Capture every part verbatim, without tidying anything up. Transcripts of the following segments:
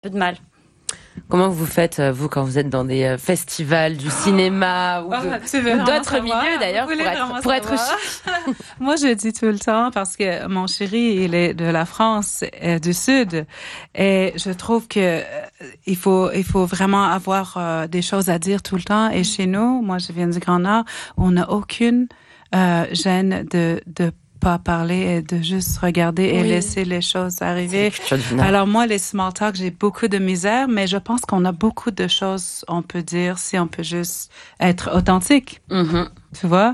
peu de mal. Comment vous faites, vous, quand vous êtes dans des festivals, du cinéma ou, de, ou d'autres milieux, d'ailleurs, pour être, pour être chic? Moi, je dis tout le temps, parce que mon chéri, il est de la France, euh, du Sud, et je trouve que euh, il faut, il faut vraiment avoir euh, des choses à dire tout le temps. Et chez nous, moi, je viens du Grand Nord, on n'a aucune euh, gêne de, de pas parler et de juste regarder et oui. laisser les choses arriver. Alors moi, les small talk, j'ai beaucoup de misère, mais je pense qu'on a beaucoup de choses on peut dire si on peut juste être authentique. Mm-hmm. Tu vois?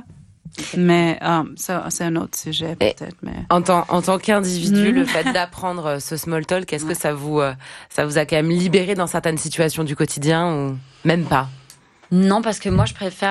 Mais um, ça, c'est un autre sujet peut-être. Mais... En tant, en tant qu'individu, mmh. le fait d'apprendre ce small talk, est-ce ouais. que ça vous, ça vous a quand même libéré dans certaines situations du quotidien ou même pas? Non, parce que moi, je préfère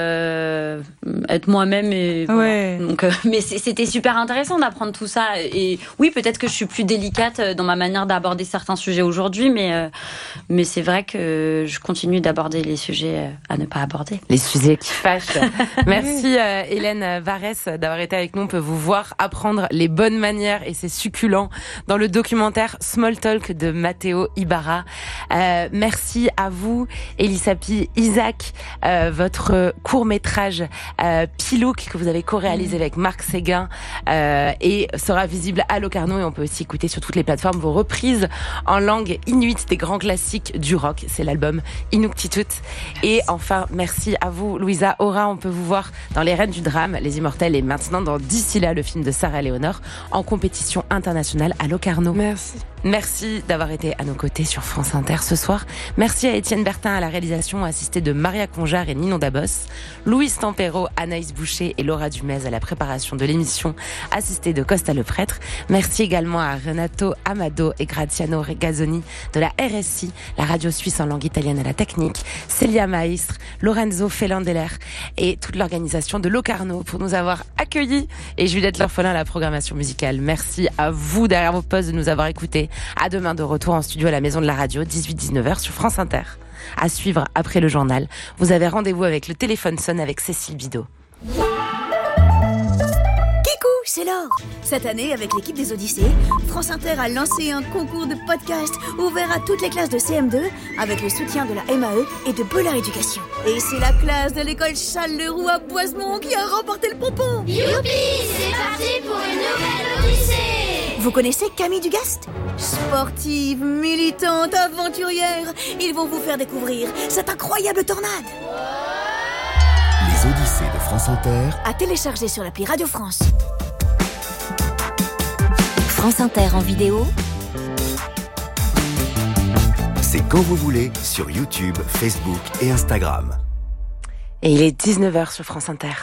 euh, être moi-même. Et voilà. ouais. Donc, euh, mais c'était super intéressant d'apprendre tout ça. Et oui, peut-être que je suis plus délicate dans ma manière d'aborder certains sujets aujourd'hui, mais, euh, mais c'est vrai que je continue d'aborder les sujets à ne pas aborder. Les sujets qui fâchent. Merci euh, Hélène Varès d'avoir été avec nous. On peut vous voir apprendre les bonnes manières et c'est succulent dans le documentaire Small Talk de Matteo Ibarra. Euh, merci à vous, Elisapi, Isaac. Euh, votre court-métrage euh, Pilouk que vous avez co-réalisé mmh. avec Marc Séguin euh, et sera visible à Locarno et on peut aussi écouter sur toutes les plateformes vos reprises en langue inuite des grands classiques du rock. C'est l'album Inuktitut. Et enfin, merci à vous, Louisa Aura. On peut vous voir dans Les Reines du Drame, Les Immortels et maintenant dans D'ici là, le film de Sarah Léonore en compétition internationale à Locarno. Merci. Merci d'avoir été à nos côtés sur France Inter ce soir. Merci à Étienne Bertin à la réalisation, assisté de Maria Conjar et Ninon Dabos, Louise Tempero, Anaïs Boucher et Laura Dumez à la préparation de l'émission, assistée de Costa le Prêtre. Merci également à Renato Amado et Graziano Regazzoni de la R S I, la radio suisse en langue italienne à la technique, Célia Maistre, Lorenzo Felandeler et toute l'organisation de Locarno pour nous avoir accueillis et Juliette L'Orphelin à la programmation musicale. Merci à vous derrière vos postes de nous avoir écoutés. À demain de retour en studio à la Maison de la Radio, dix-huit à dix-neuf heures sur France Inter. À suivre après le journal. Vous avez rendez-vous avec le téléphone sonne avec Cécile Bidot. Kikou, c'est Laure. Cette année, avec l'équipe des Odyssées, France Inter a lancé un concours de podcast ouvert à toutes les classes de C M deux avec le soutien de la M A E et de Bollard Éducation. Et c'est la classe de l'école Charles-Leroux à Boisemont qui a remporté le pompon. Youpi, c'est parti pour une nouvelle Odyssée. Vous connaissez Camille Dugast? Sportive, militante, aventurière, ils vont vous faire découvrir cette incroyable tornade. Les Odyssées de France Inter. À télécharger sur l'appli Radio France. France Inter en vidéo. C'est quand vous voulez sur YouTube, Facebook et Instagram. Et il est dix-neuf heures sur France Inter.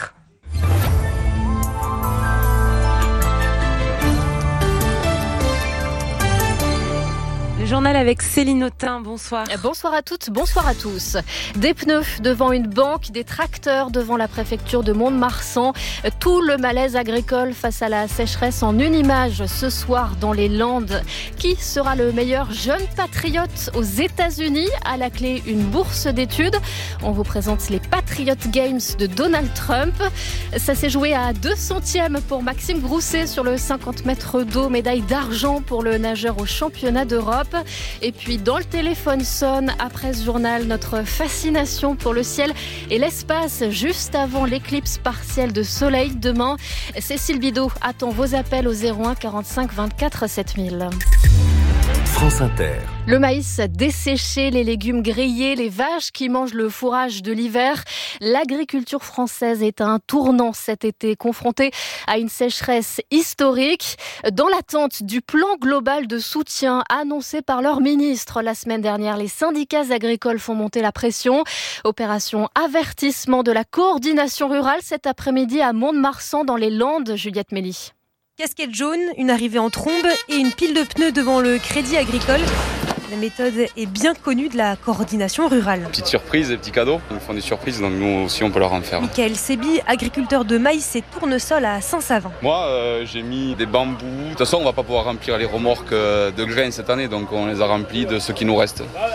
Le journal avec Céline Autain, bonsoir. Bonsoir à toutes, bonsoir à tous. Des pneus devant une banque, des tracteurs devant la préfecture de Mont-de-Marsan. Tout le malaise agricole face à la sécheresse en une image ce soir dans les Landes. Qui sera le meilleur jeune patriote aux États-Unis? À la clé, une bourse d'études. On vous présente les Patriot Games de Donald Trump. Ça s'est joué à deux centièmes pour Maxime Grousset sur le cinquante mètres d'eau. Médaille d'argent pour le nageur au championnat d'Europe. Et puis dans le téléphone sonne, après ce journal, notre fascination pour le ciel et l'espace juste avant l'éclipse partielle de soleil demain. Cécile Bidot attend vos appels au zéro un quarante-cinq vingt-quatre sept mille. France Inter. Le maïs desséché, les légumes grillés, les vaches qui mangent le fourrage de l'hiver. L'agriculture française est à un tournant cet été, confrontée à une sécheresse historique. Dans l'attente du plan global de soutien annoncé par leur ministre la semaine dernière, les syndicats agricoles font monter la pression. Opération avertissement de la coordination rurale cet après-midi à Mont-de-Marsan dans les Landes. Juliette Mély. Casquette jaune, une arrivée en trombe et une pile de pneus devant le Crédit Agricole. La méthode est bien connue de la coordination rurale. Petite surprise, des petits cadeaux. Ils font des surprises, donc nous aussi on peut leur en faire. Michael Sébi, agriculteur de maïs et tournesol à Saint-Savin. Moi, euh, j'ai mis des bambous. De toute façon, on va pas pouvoir remplir les remorques de grains cette année, donc on les a remplis de ce qui nous reste.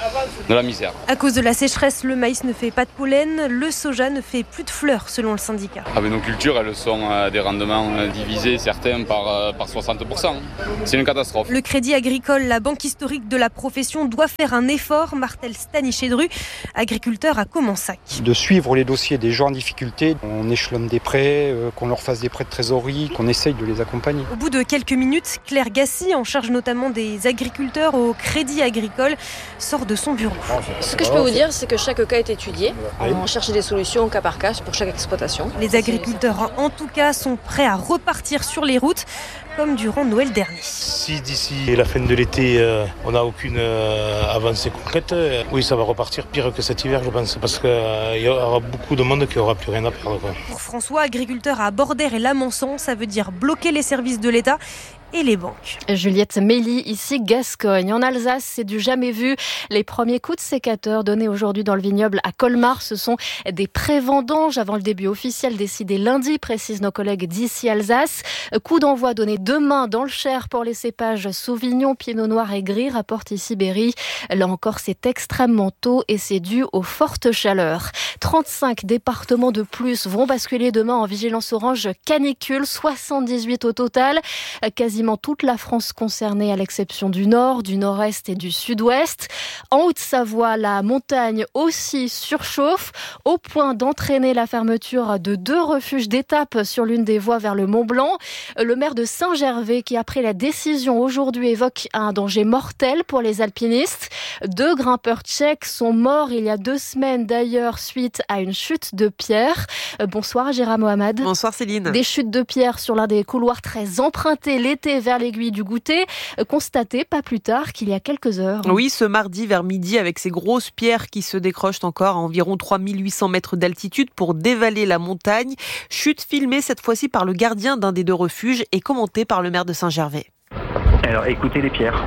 de la misère. À cause de la sécheresse, le maïs ne fait pas de pollen, le soja ne fait plus de fleurs selon le syndicat. Ah ben nos cultures, elles sont à des rendements divisés, certains par, par soixante pour cent. C'est une catastrophe. Le Crédit Agricole, la banque historique de la profession, doit faire un effort. Martel Stanichedru, agriculteur à Comensac. De suivre les dossiers des gens en difficulté, on échelonne des prêts, euh, qu'on leur fasse des prêts de trésorerie, qu'on essaye de les accompagner. Au bout de quelques minutes, Claire Gassi, en charge notamment des agriculteurs au Crédit Agricole, sort de son bureau. Ce que je peux vous dire, c'est que chaque cas est étudié. On cherche des solutions au cas par cas pour chaque exploitation. Les agriculteurs, en tout cas, sont prêts à repartir sur les routes, comme durant Noël dernier. Si d'ici la fin de l'été, euh, on n'a aucune euh, avancée concrète, euh, oui, ça va repartir pire que cet hiver, je pense, parce qu'il euh, y aura beaucoup de monde qui n'aura plus rien à perdre. Quoi. Pour François, agriculteur à Bordère et Lamançon, ça veut dire bloquer les services de l'État et les banques. Juliette Mély, ici Gascogne. En Alsace, c'est du jamais vu. Les premiers coups de sécateur donnés aujourd'hui dans le vignoble à Colmar, ce sont des prévendanges avant le début officiel décidé lundi, précisent nos collègues d'ici Alsace. Coup d'envoi donné demain dans le Cher pour les cépages Sauvignon, Pinot Noir et Gris, rapporte ici Berry. Là encore, c'est extrêmement tôt et c'est dû aux fortes chaleurs. trente-cinq départements de plus vont basculer demain en vigilance orange canicule, soixante-dix-huit au total. Quasi toute la France concernée à l'exception du nord, du nord-est et du sud-ouest. En Haute-Savoie, la montagne aussi surchauffe au point d'entraîner la fermeture de deux refuges d'étape sur l'une des voies vers le Mont-Blanc. Le maire de Saint-Gervais qui a pris la décision aujourd'hui évoque un danger mortel pour les alpinistes. Deux grimpeurs tchèques sont morts il y a deux semaines d'ailleurs suite à une chute de pierre. Bonsoir Gérard Mohamed. Bonsoir Céline. Des chutes de pierre sur l'un des couloirs très empruntés l'été vers l'aiguille du Goûter, constaté pas plus tard qu'il y a quelques heures. Oui, ce mardi vers midi, avec ces grosses pierres qui se décrochent encore à environ trois mille huit cents mètres d'altitude pour dévaler la montagne. Chute filmée cette fois-ci par le gardien d'un des deux refuges et commentée par le maire de Saint-Gervais. Alors écoutez les pierres.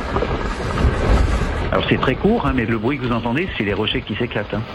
Alors c'est très court, hein, mais le bruit que vous entendez, c'est les rochers qui s'éclatent. Hein.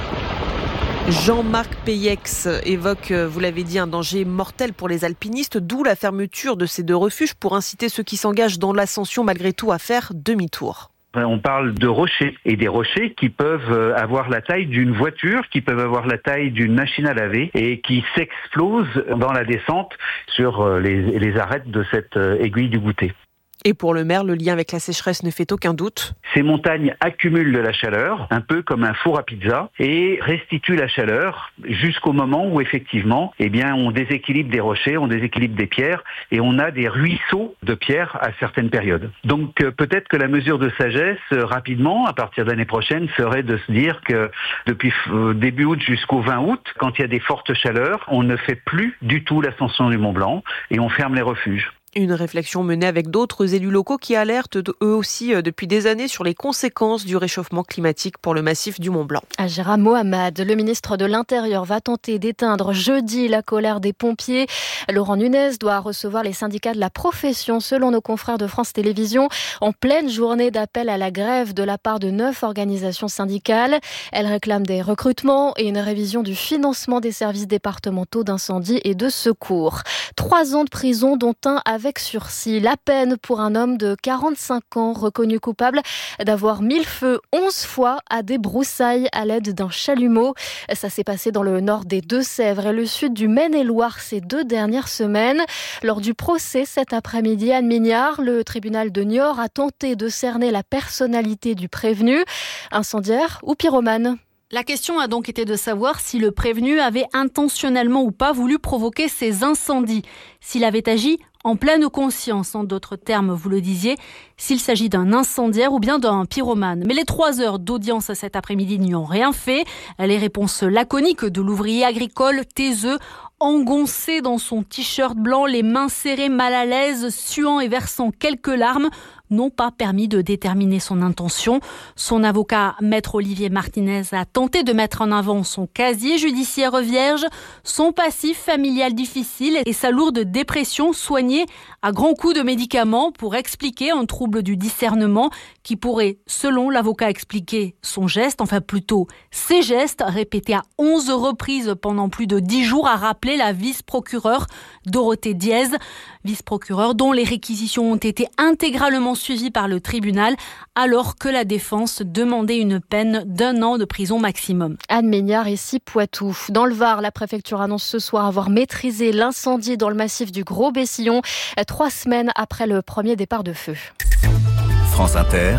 Jean-Marc Peyex évoque, vous l'avez dit, un danger mortel pour les alpinistes, d'où la fermeture de ces deux refuges pour inciter ceux qui s'engagent dans l'ascension malgré tout à faire demi-tour. On parle de rochers, et des rochers qui peuvent avoir la taille d'une voiture, qui peuvent avoir la taille d'une machine à laver et qui s'explosent dans la descente sur les, les arêtes de cette aiguille du Goûter. Et pour le maire, le lien avec la sécheresse ne fait aucun doute. Ces montagnes accumulent de la chaleur, un peu comme un four à pizza, et restituent la chaleur jusqu'au moment où effectivement, eh bien, on déséquilibre des rochers, on déséquilibre des pierres, et on a des ruisseaux de pierres à certaines périodes. Donc euh, peut-être que la mesure de sagesse, euh, rapidement, à partir de l'année prochaine, serait de se dire que depuis euh, début août jusqu'au vingt août, quand il y a des fortes chaleurs, on ne fait plus du tout l'ascension du Mont Blanc, et on ferme les refuges. Une réflexion menée avec d'autres élus locaux qui alertent eux aussi depuis des années sur les conséquences du réchauffement climatique pour le massif du Mont Blanc. À Gérard Mohamed, le ministre de l'Intérieur va tenter d'éteindre jeudi la colère des pompiers. Laurent Nunez doit recevoir les syndicats de la profession, selon nos confrères de France Télévisions, en pleine journée d'appel à la grève de la part de neuf organisations syndicales. Elles réclament des recrutements et une révision du financement des services départementaux d'incendie et de secours. Trois ans de prison, dont un avec avec sursis. La peine pour un homme de quarante-cinq ans reconnu coupable d'avoir mis le feu onze fois à des broussailles à l'aide d'un chalumeau. Ça s'est passé dans le nord des Deux-Sèvres et le sud du Maine-et-Loire ces deux dernières semaines. Lors du procès cet après-midi à Mignard, le tribunal de Niort a tenté de cerner la personnalité du prévenu, incendiaire ou pyromane. La question a donc été de savoir si le prévenu avait intentionnellement ou pas voulu provoquer ces incendies, s'il avait agi en pleine conscience, en d'autres termes, vous le disiez, s'il s'agit d'un incendiaire ou bien d'un pyromane. Mais les trois heures d'audience cet après-midi n'y ont rien fait. Les réponses laconiques de l'ouvrier agricole taiseux, engoncé dans son t-shirt blanc, les mains serrées, mal à l'aise, suant et versant quelques larmes, n'ont pas permis de déterminer son intention. Son avocat, maître Olivier Martinez, a tenté de mettre en avant son casier judiciaire vierge, son passif familial difficile et sa lourde dépression soignée à grands coups de médicaments pour expliquer un trouble du discernement qui pourrait, selon l'avocat, expliquer son geste, enfin plutôt ses gestes, répétés à onze reprises pendant plus de dix jours, a rappelé la vice-procureure Dorothée Diez, vice-procureure dont les réquisitions ont été intégralement poursuivi par le tribunal alors que la défense demandait une peine d'un an de prison maximum. Anne Méniard, ici Poitou. Dans le Var, la préfecture annonce ce soir avoir maîtrisé l'incendie dans le massif du Gros-Bessillon, trois semaines après le premier départ de feu. France Inter,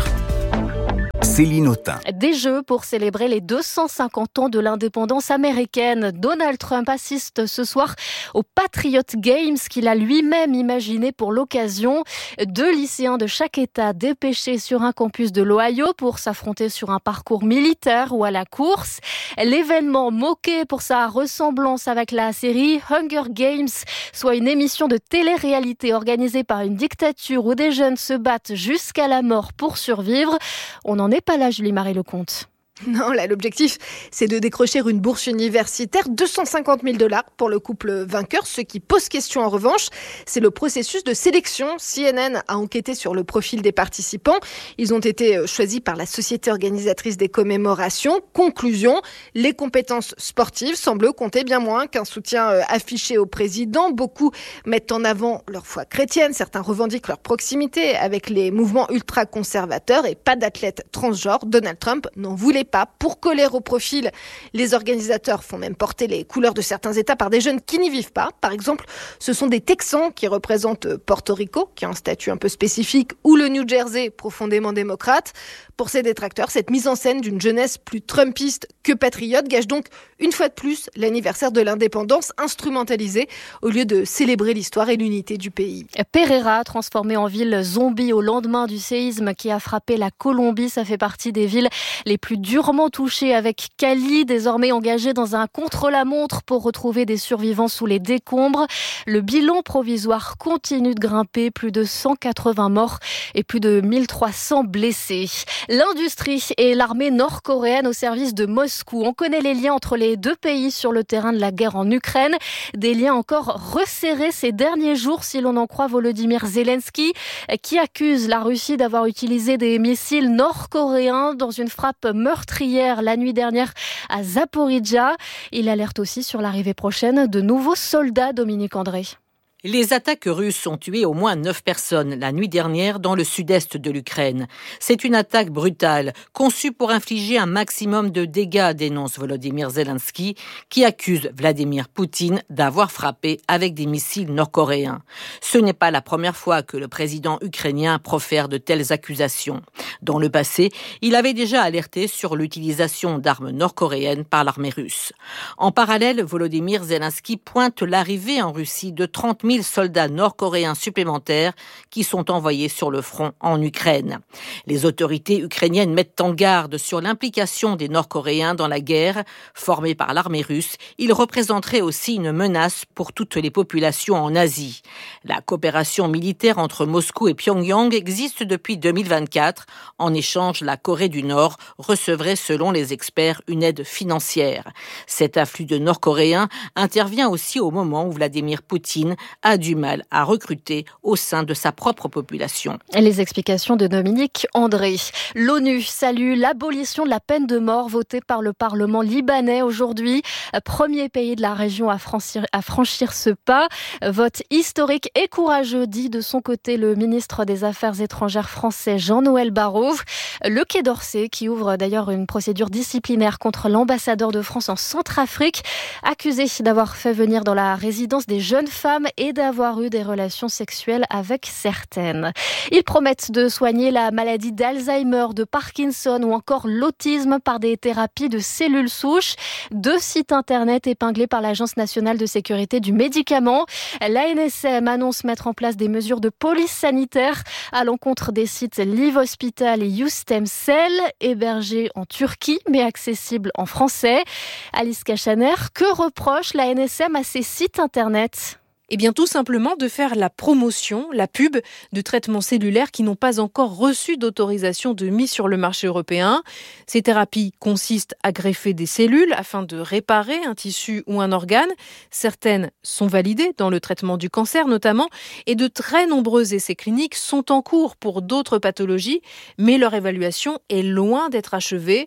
Céline Autain. Des jeux pour célébrer les deux cent cinquante ans de l'indépendance américaine. Donald Trump assiste ce soir au Patriot Games qu'il a lui-même imaginé pour l'occasion. Deux lycéens de chaque État dépêchés sur un campus de l'Ohio pour s'affronter sur un parcours militaire ou à la course. L'événement moqué pour sa ressemblance avec la série Hunger Games, soit une émission de télé-réalité organisée par une dictature où des jeunes se battent jusqu'à la mort pour survivre. On n'en est pas là, Julie-Marie Lecomte. Non, là, l'objectif, c'est de décrocher une bourse universitaire, deux cent cinquante mille dollars pour le couple vainqueur. Ce qui pose question, en revanche, c'est le processus de sélection. C N N a enquêté sur le profil des participants. Ils ont été choisis par la société organisatrice des commémorations. Conclusion, les compétences sportives semblent compter bien moins qu'un soutien affiché au président. Beaucoup mettent en avant leur foi chrétienne. Certains revendiquent leur proximité avec les mouvements ultra-conservateurs et pas d'athlète transgenre. Donald Trump n'en voulait pas. Pour coller au profil, les organisateurs font même porter les couleurs de certains États par des jeunes qui n'y vivent pas. Par exemple, ce sont des Texans qui représentent Porto Rico, qui a un statut un peu spécifique, ou le New Jersey, profondément démocrate. Pour ces détracteurs, cette mise en scène d'une jeunesse plus trumpiste que patriote gâche donc une fois de plus l'anniversaire de l'indépendance instrumentalisée au lieu de célébrer l'histoire et l'unité du pays. Pereira, transformée en ville zombie au lendemain du séisme qui a frappé la Colombie, ça fait partie des villes les plus durement touchées, avec Cali désormais engagé dans un contre-la-montre pour retrouver des survivants sous les décombres. Le bilan provisoire continue de grimper, plus de cent quatre-vingts morts et plus de mille trois cents blessés. L'industrie et l'armée nord-coréenne au service de Moscou. On connaît les liens entre les deux pays sur le terrain de la guerre en Ukraine. Des liens encore resserrés ces derniers jours, si l'on en croit Volodymyr Zelensky, qui accuse la Russie d'avoir utilisé des missiles nord-coréens dans une frappe meurtrière la nuit dernière à Zaporijjia. Il alerte aussi sur l'arrivée prochaine de nouveaux soldats, Dominique André. Les attaques russes ont tué au moins neuf personnes la nuit dernière dans le sud-est de l'Ukraine. C'est une attaque brutale, conçue pour infliger un maximum de dégâts, dénonce Volodymyr Zelensky, qui accuse Vladimir Poutine d'avoir frappé avec des missiles nord-coréens. Ce n'est pas la première fois que le président ukrainien profère de telles accusations. Dans le passé, il avait déjà alerté sur l'utilisation d'armes nord-coréennes par l'armée russe. En parallèle, Volodymyr Zelensky pointe l'arrivée en Russie de trente mille soldats nord-coréens supplémentaires qui sont envoyés sur le front en Ukraine. Les autorités ukrainiennes mettent en garde sur l'implication des Nord-Coréens dans la guerre. Formés par l'armée russe, ils représenteraient aussi une menace pour toutes les populations en Asie. La coopération militaire entre Moscou et Pyongyang existe depuis deux mille vingt-quatre. En échange, la Corée du Nord recevrait, selon les experts, une aide financière. Cet afflux de Nord-Coréens intervient aussi au moment où Vladimir Poutine a du mal à recruter au sein de sa propre population. Les explications de Dominique André. L'ONU salue l'abolition de la peine de mort votée par le Parlement libanais aujourd'hui. Premier pays de la région à franchir, à franchir ce pas. Vote historique et courageux, dit de son côté le ministre des Affaires étrangères français Jean-Noël Barrot. Le Quai d'Orsay, qui ouvre d'ailleurs une procédure disciplinaire contre l'ambassadeur de France en Centrafrique, accusé d'avoir fait venir dans la résidence des jeunes femmes et d'avoir eu des relations sexuelles avec certaines. Ils promettent de soigner la maladie d'Alzheimer, de Parkinson ou encore l'autisme par des thérapies de cellules souches. Deux sites internet épinglés par l'Agence nationale de sécurité du médicament. L'A N S M annonce mettre en place des mesures de police sanitaire à l'encontre des sites Live Hospital et YouStemCell, hébergés en Turquie mais accessibles en français. Alice Cachaner, que reproche l'A N S M à ces sites internet ? Eh bien, tout simplement de faire la promotion, la pub de traitements cellulaires qui n'ont pas encore reçu d'autorisation de mise sur le marché européen. Ces thérapies consistent à greffer des cellules afin de réparer un tissu ou un organe. Certaines sont validées dans le traitement du cancer notamment, et de très nombreux essais cliniques sont en cours pour d'autres pathologies, mais leur évaluation est loin d'être achevée.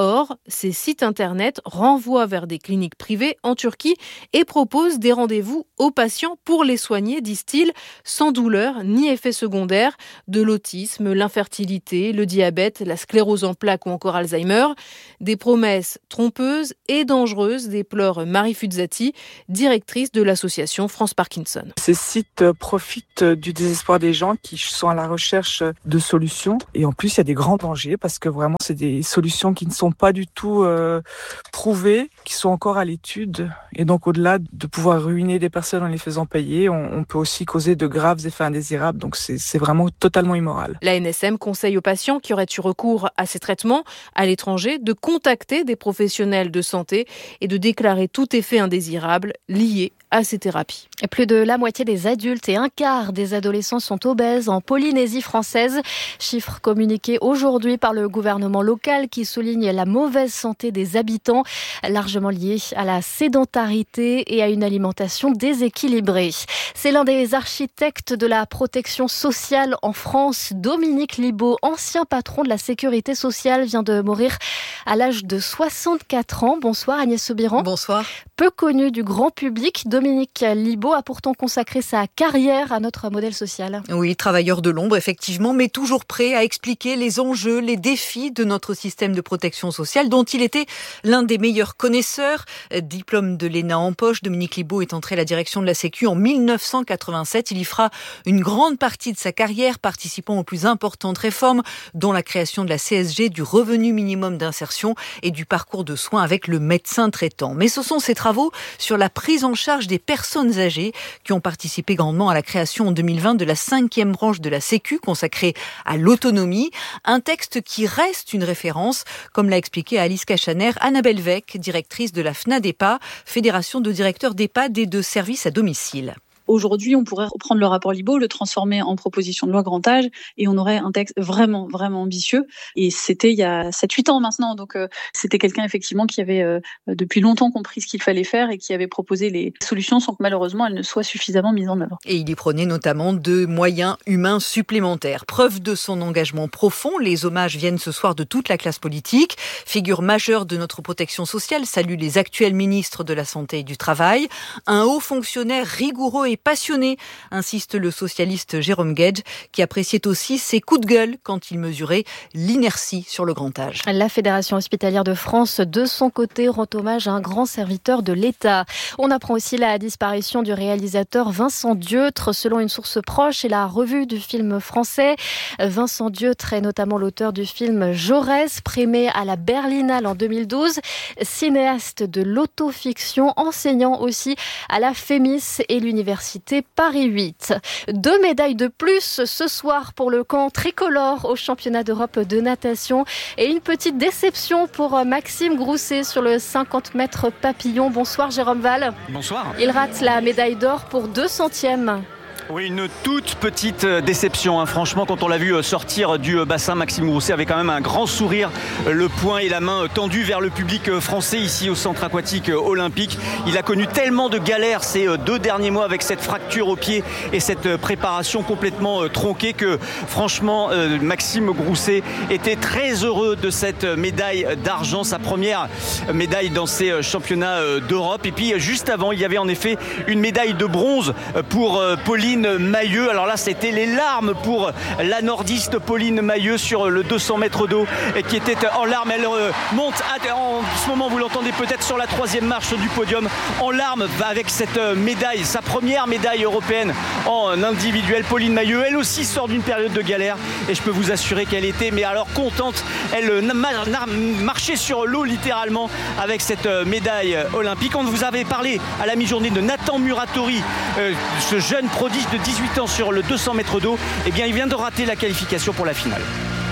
Or, ces sites internet renvoient vers des cliniques privées en Turquie et proposent des rendez-vous aux patients pour les soigner, disent-ils, sans douleur ni effet secondaire, de l'autisme, l'infertilité, le diabète, la sclérose en plaques ou encore Alzheimer. Des promesses trompeuses et dangereuses, déplore Marie Fuzzati, directrice de l'association France Parkinson. Ces sites profitent du désespoir des gens qui sont à la recherche de solutions. Et en plus, il y a des grands dangers parce que vraiment, c'est des solutions qui ne sont pas du tout euh, prouvées, qui sont encore à l'étude. Et donc, au-delà de pouvoir ruiner des personnes en les faisant payer, on, on peut aussi causer de graves effets indésirables. Donc, c'est, c'est vraiment totalement immoral. La N S M conseille aux patients qui auraient eu recours à ces traitements à l'étranger de contacter des professionnels de santé et de déclarer tout effet indésirable lié à ces thérapies. Plus de la moitié des adultes et un quart des adolescents sont obèses en Polynésie française. Chiffre communiqué aujourd'hui par le gouvernement local qui souligne la mauvaise santé des habitants, largement liée à la sédentarité et à une alimentation déséquilibrée. C'est l'un des architectes de la protection sociale en France, Dominique Libaud, ancien patron de la sécurité sociale, vient de mourir à l'âge de soixante-quatre ans. Bonsoir Agnès Soubiran. Bonsoir. Peu connu du grand public, Dominique Libaud a pourtant consacré sa carrière à notre modèle social. Oui, travailleur de l'ombre, effectivement, mais toujours prêt à expliquer les enjeux, les défis de notre système de protection sociale, dont il était l'un des meilleurs connaisseurs. Diplôme de l'E N A en poche, Dominique Libaud est entré à la direction de la Sécu en mille neuf cent quatre-vingt-sept. Il y fera une grande partie de sa carrière, participant aux plus importantes réformes, dont la création de la C S G, du revenu minimum d'insertion et du parcours de soins avec le médecin traitant. Mais ce sont ses travaux sur la prise en charge des personnes âgées qui ont participé grandement à la création en deux mille vingt de la cinquième branche de la Sécu consacrée à l'autonomie. Un texte qui reste une référence, comme l'a expliqué à Alice Cachaner, Annabelle Vec, directrice de la FNADEPA, Fédération de directeurs d'EHPAD et de services à domicile. Aujourd'hui, on pourrait reprendre le rapport Libaud, le transformer en proposition de loi grand âge et on aurait un texte vraiment, vraiment ambitieux. Et c'était il y a sept huit ans maintenant. Donc, euh, c'était quelqu'un effectivement qui avait euh, depuis longtemps compris ce qu'il fallait faire et qui avait proposé les solutions sans que malheureusement elles ne soient suffisamment mises en œuvre. Et il y prenait notamment de moyens humains supplémentaires. Preuve de son engagement profond, les hommages viennent ce soir de toute la classe politique. Figure majeure de notre protection sociale, salue les actuels ministres de la Santé et du Travail. Un haut fonctionnaire rigoureux et passionné, insiste le socialiste Jérôme Guedj, qui appréciait aussi ses coups de gueule quand il mesurait l'inertie sur le grand âge. La Fédération hospitalière de France, de son côté, rend hommage à un grand serviteur de l'État. On apprend aussi la disparition du réalisateur Vincent Dieutre, selon une source proche et la revue du film français. Vincent Dieutre est notamment l'auteur du film Jaurès, primé à la Berlinale en deux mille douze, cinéaste de l'autofiction, enseignant aussi à la Fémis et l'université Paris huit. Deux médailles de plus ce soir pour le camp tricolore au championnat d'Europe de natation et une petite déception pour Maxime Grousset sur le cinquante mètres papillon. Bonsoir Jérôme Val. Bonsoir. Il rate la médaille d'or pour deux centièmes. Oui, une toute petite déception. Hein. Franchement, quand on l'a vu sortir du bassin, Maxime Grousset avait quand même un grand sourire, le poing et la main tendus vers le public français ici au centre aquatique olympique. Il a connu tellement de galères ces deux derniers mois avec cette fracture au pied et cette préparation complètement tronquée que franchement, Maxime Grousset était très heureux de cette médaille d'argent, sa première médaille dans ces championnats d'Europe. Et puis juste avant, il y avait en effet une médaille de bronze pour Pauline Mailleux. Alors là, c'était les larmes pour la nordiste Pauline Mailleux sur le deux cents mètres d'eau et qui était en larmes. Elle monte à, en ce moment, vous l'entendez peut-être sur la troisième marche du podium, en larmes avec cette médaille, sa première médaille européenne en individuel. Pauline Mailleux, elle aussi sort d'une période de galère et je peux vous assurer qu'elle était, mais alors contente. Elle marchait sur l'eau littéralement avec cette médaille olympique. On vous avait parlé à la mi-journée de Nathan Muratori, euh, ce jeune prodige de dix-huit ans sur le deux cents mètres d'eau. Eh bien, il vient de rater la qualification pour la finale.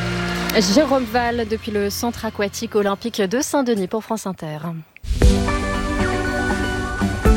Jérôme Val depuis le centre aquatique olympique de Saint-Denis pour France Inter.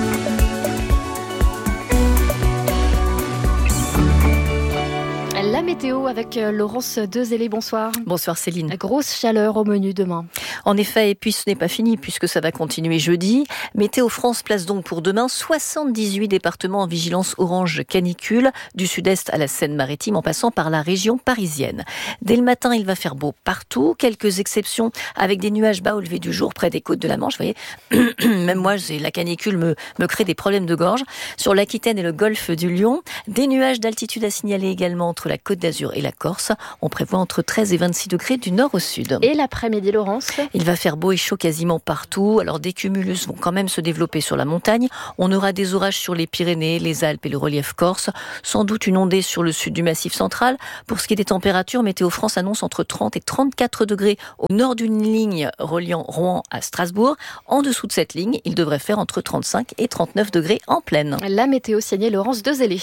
La météo avec Laurence Dezélé, bonsoir. Bonsoir Céline. Grosse chaleur au menu demain. En effet, et puis ce n'est pas fini puisque ça va continuer jeudi. Météo France place donc pour demain soixante-dix-huit départements en vigilance orange canicule, du sud-est à la Seine-Maritime en passant par la région parisienne. Dès le matin, il va faire beau partout, quelques exceptions avec des nuages bas au lever du jour près des côtes de la Manche. Vous voyez, même moi, la canicule me, me crée des problèmes de gorge. Sur l'Aquitaine et le golfe du Lion, des nuages d'altitude à signaler également entre la Côte d'Azur et la Corse. On prévoit entre treize et vingt-six degrés du nord au sud. Et l'après-midi, Laurence ? Il va faire beau et chaud quasiment partout. Alors des cumulus vont quand même se développer sur la montagne. On aura des orages sur les Pyrénées, les Alpes et le relief corse. Sans doute une ondée sur le sud du Massif central. Pour ce qui est des températures, Météo France annonce entre trente et trente-quatre degrés au nord d'une ligne reliant Rouen à Strasbourg. En dessous de cette ligne, il devrait faire entre trente-cinq et trente-neuf degrés en plaine. La météo signée Laurence Dezélé.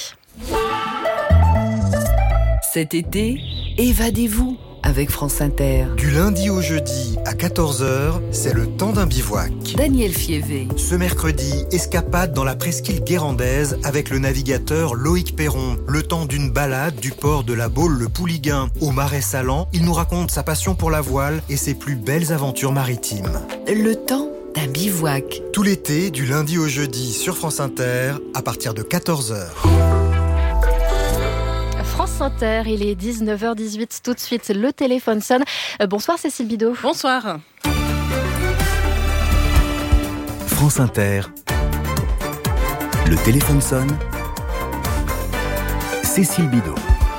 Cet été, évadez-vous avec France Inter. Du lundi au jeudi à quatorze heures, c'est le temps d'un bivouac. Daniel Fievé. Ce mercredi, escapade dans la presqu'île guérandaise avec le navigateur Loïc Perron. Le temps d'une balade du port de la Baule-le-Pouliguen au Marais Salan, il nous raconte sa passion pour la voile et ses plus belles aventures maritimes. Le temps d'un bivouac. Tout l'été, du lundi au jeudi sur France Inter, à partir de quatorze heures. France Inter, il est dix-neuf heures dix-huit, tout de suite le téléphone sonne. Euh, bonsoir Cécile Bidot. Bonsoir. France Inter, le téléphone sonne. Cécile Bidot.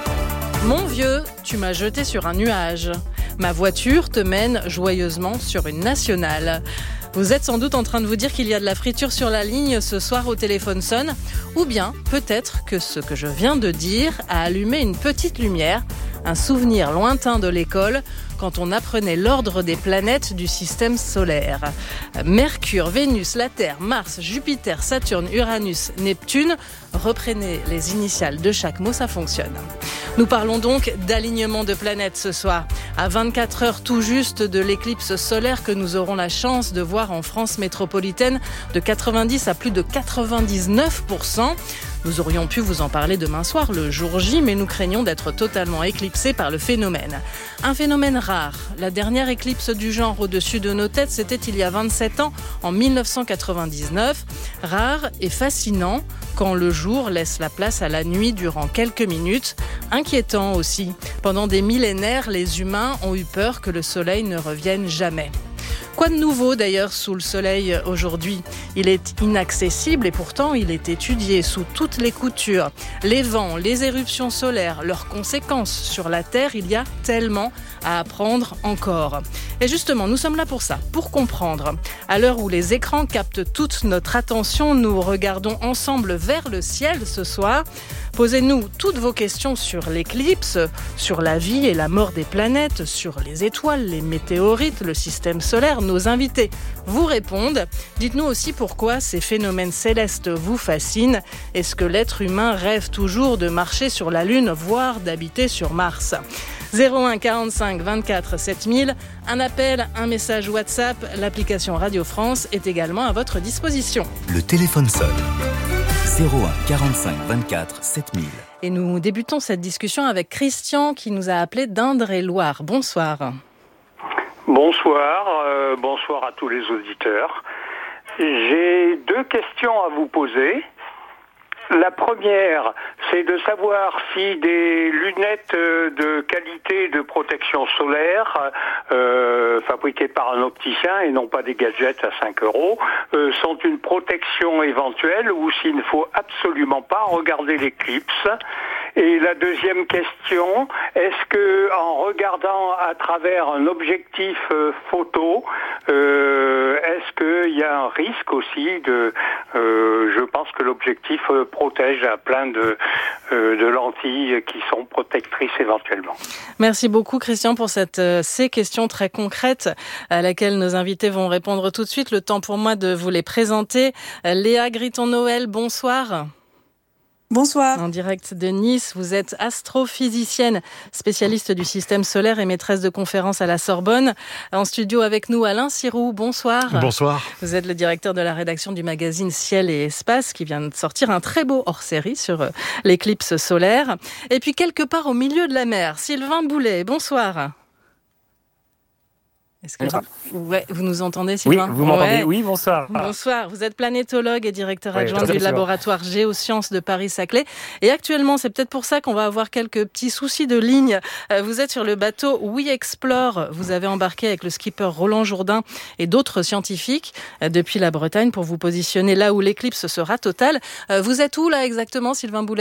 Mon vieux, tu m'as jeté sur un nuage. Ma voiture te mène joyeusement sur une nationale. Vous êtes sans doute en train de vous dire qu'il y a de la friture sur la ligne ce soir au téléphone sonne, ou bien peut-être que ce que je viens de dire a allumé une petite lumière, un souvenir lointain de l'école quand on apprenait l'ordre des planètes du système solaire. Mercure, Vénus, la Terre, Mars, Jupiter, Saturne, Uranus, Neptune. Reprenez les initiales de chaque mot, ça fonctionne. Nous parlons donc d'alignement de planètes ce soir, à vingt-quatre heures tout juste de l'éclipse solaire que nous aurons la chance de voir en France métropolitaine de quatre-vingt-dix à plus de quatre-vingt-dix-neuf pour cent. Nous aurions pu vous en parler demain soir, le jour J, mais nous craignons d'être totalement éclipsés par le phénomène. Un phénomène rare. La dernière éclipse du genre au-dessus de nos têtes, c'était il y a vingt-sept ans, en mille neuf cent quatre-vingt-dix-neuf. Rare et fascinant quand le jour laisse la place à la nuit durant quelques minutes. Inquiétant aussi. Pendant des millénaires, les humains ont eu peur que le soleil ne revienne jamais. Quoi de nouveau d'ailleurs sous le soleil aujourd'hui ? Il est inaccessible et pourtant il est étudié sous toutes les coutures. Les vents, les éruptions solaires, leurs conséquences sur la Terre, il y a tellement à apprendre encore. Et justement, nous sommes là pour ça, pour comprendre. À l'heure où les écrans captent toute notre attention, nous regardons ensemble vers le ciel ce soir. Posez-nous toutes vos questions sur l'éclipse, sur la vie et la mort des planètes, sur les étoiles, les météorites, le système solaire. Nos invités vous répondent. Dites-nous aussi pourquoi ces phénomènes célestes vous fascinent. Est-ce que l'être humain rêve toujours de marcher sur la Lune, voire d'habiter sur Mars ? zéro un quarante-cinq vingt-quatre sept mille, un appel, un message WhatsApp, l'application Radio France est également à votre disposition. Le téléphone sonne. zéro un quarante-cinq vingt-quatre sept mille. Et nous débutons cette discussion avec Christian qui nous a appelé d'Indre-et-Loire. Bonsoir. Bonsoir, euh, bonsoir à tous les auditeurs. J'ai deux questions à vous poser. La première, c'est de savoir si des lunettes de qualité de protection solaire euh, fabriquées par un opticien et non pas des gadgets à cinq euros euh, sont une protection éventuelle ou s'il ne faut absolument pas regarder l'éclipse. Et la deuxième question, est-ce que en regardant à travers un objectif euh, photo, euh, est-ce qu'il y a un risque aussi de, euh, je pense que l'objectif euh, protège à plein de, euh, de lentilles qui sont protectrices éventuellement. Merci beaucoup Christian pour cette, euh, ces questions très concrètes à laquelle nos invités vont répondre tout de suite. Le temps pour moi de vous les présenter. Léa Gritton-Noël, bonsoir. Bonsoir. En direct de Nice, vous êtes astrophysicienne, spécialiste du système solaire et maîtresse de conférences à la Sorbonne. En studio avec nous, Alain Sirou, bonsoir. Bonsoir. Vous êtes le directeur de la rédaction du magazine Ciel et Espace qui vient de sortir un très beau hors-série sur l'éclipse solaire. Et puis quelque part au milieu de la mer, Sylvain Boulet, bonsoir. Est-ce que vous... Ouais, vous nous entendez, Sylvain ? Oui, vous m'entendez ? Ouais. Oui, bonsoir. Bonsoir, vous êtes planétologue et directeur oui, adjoint du laboratoire Géosciences de Paris-Saclay. Et actuellement, c'est peut-être pour ça qu'on va avoir quelques petits soucis de ligne. Vous êtes sur le bateau We Explore. Vous avez embarqué avec le skipper Roland Jourdain et d'autres scientifiques depuis la Bretagne pour vous positionner là où l'éclipse sera totale. Vous êtes où là exactement, Sylvain Boulet ?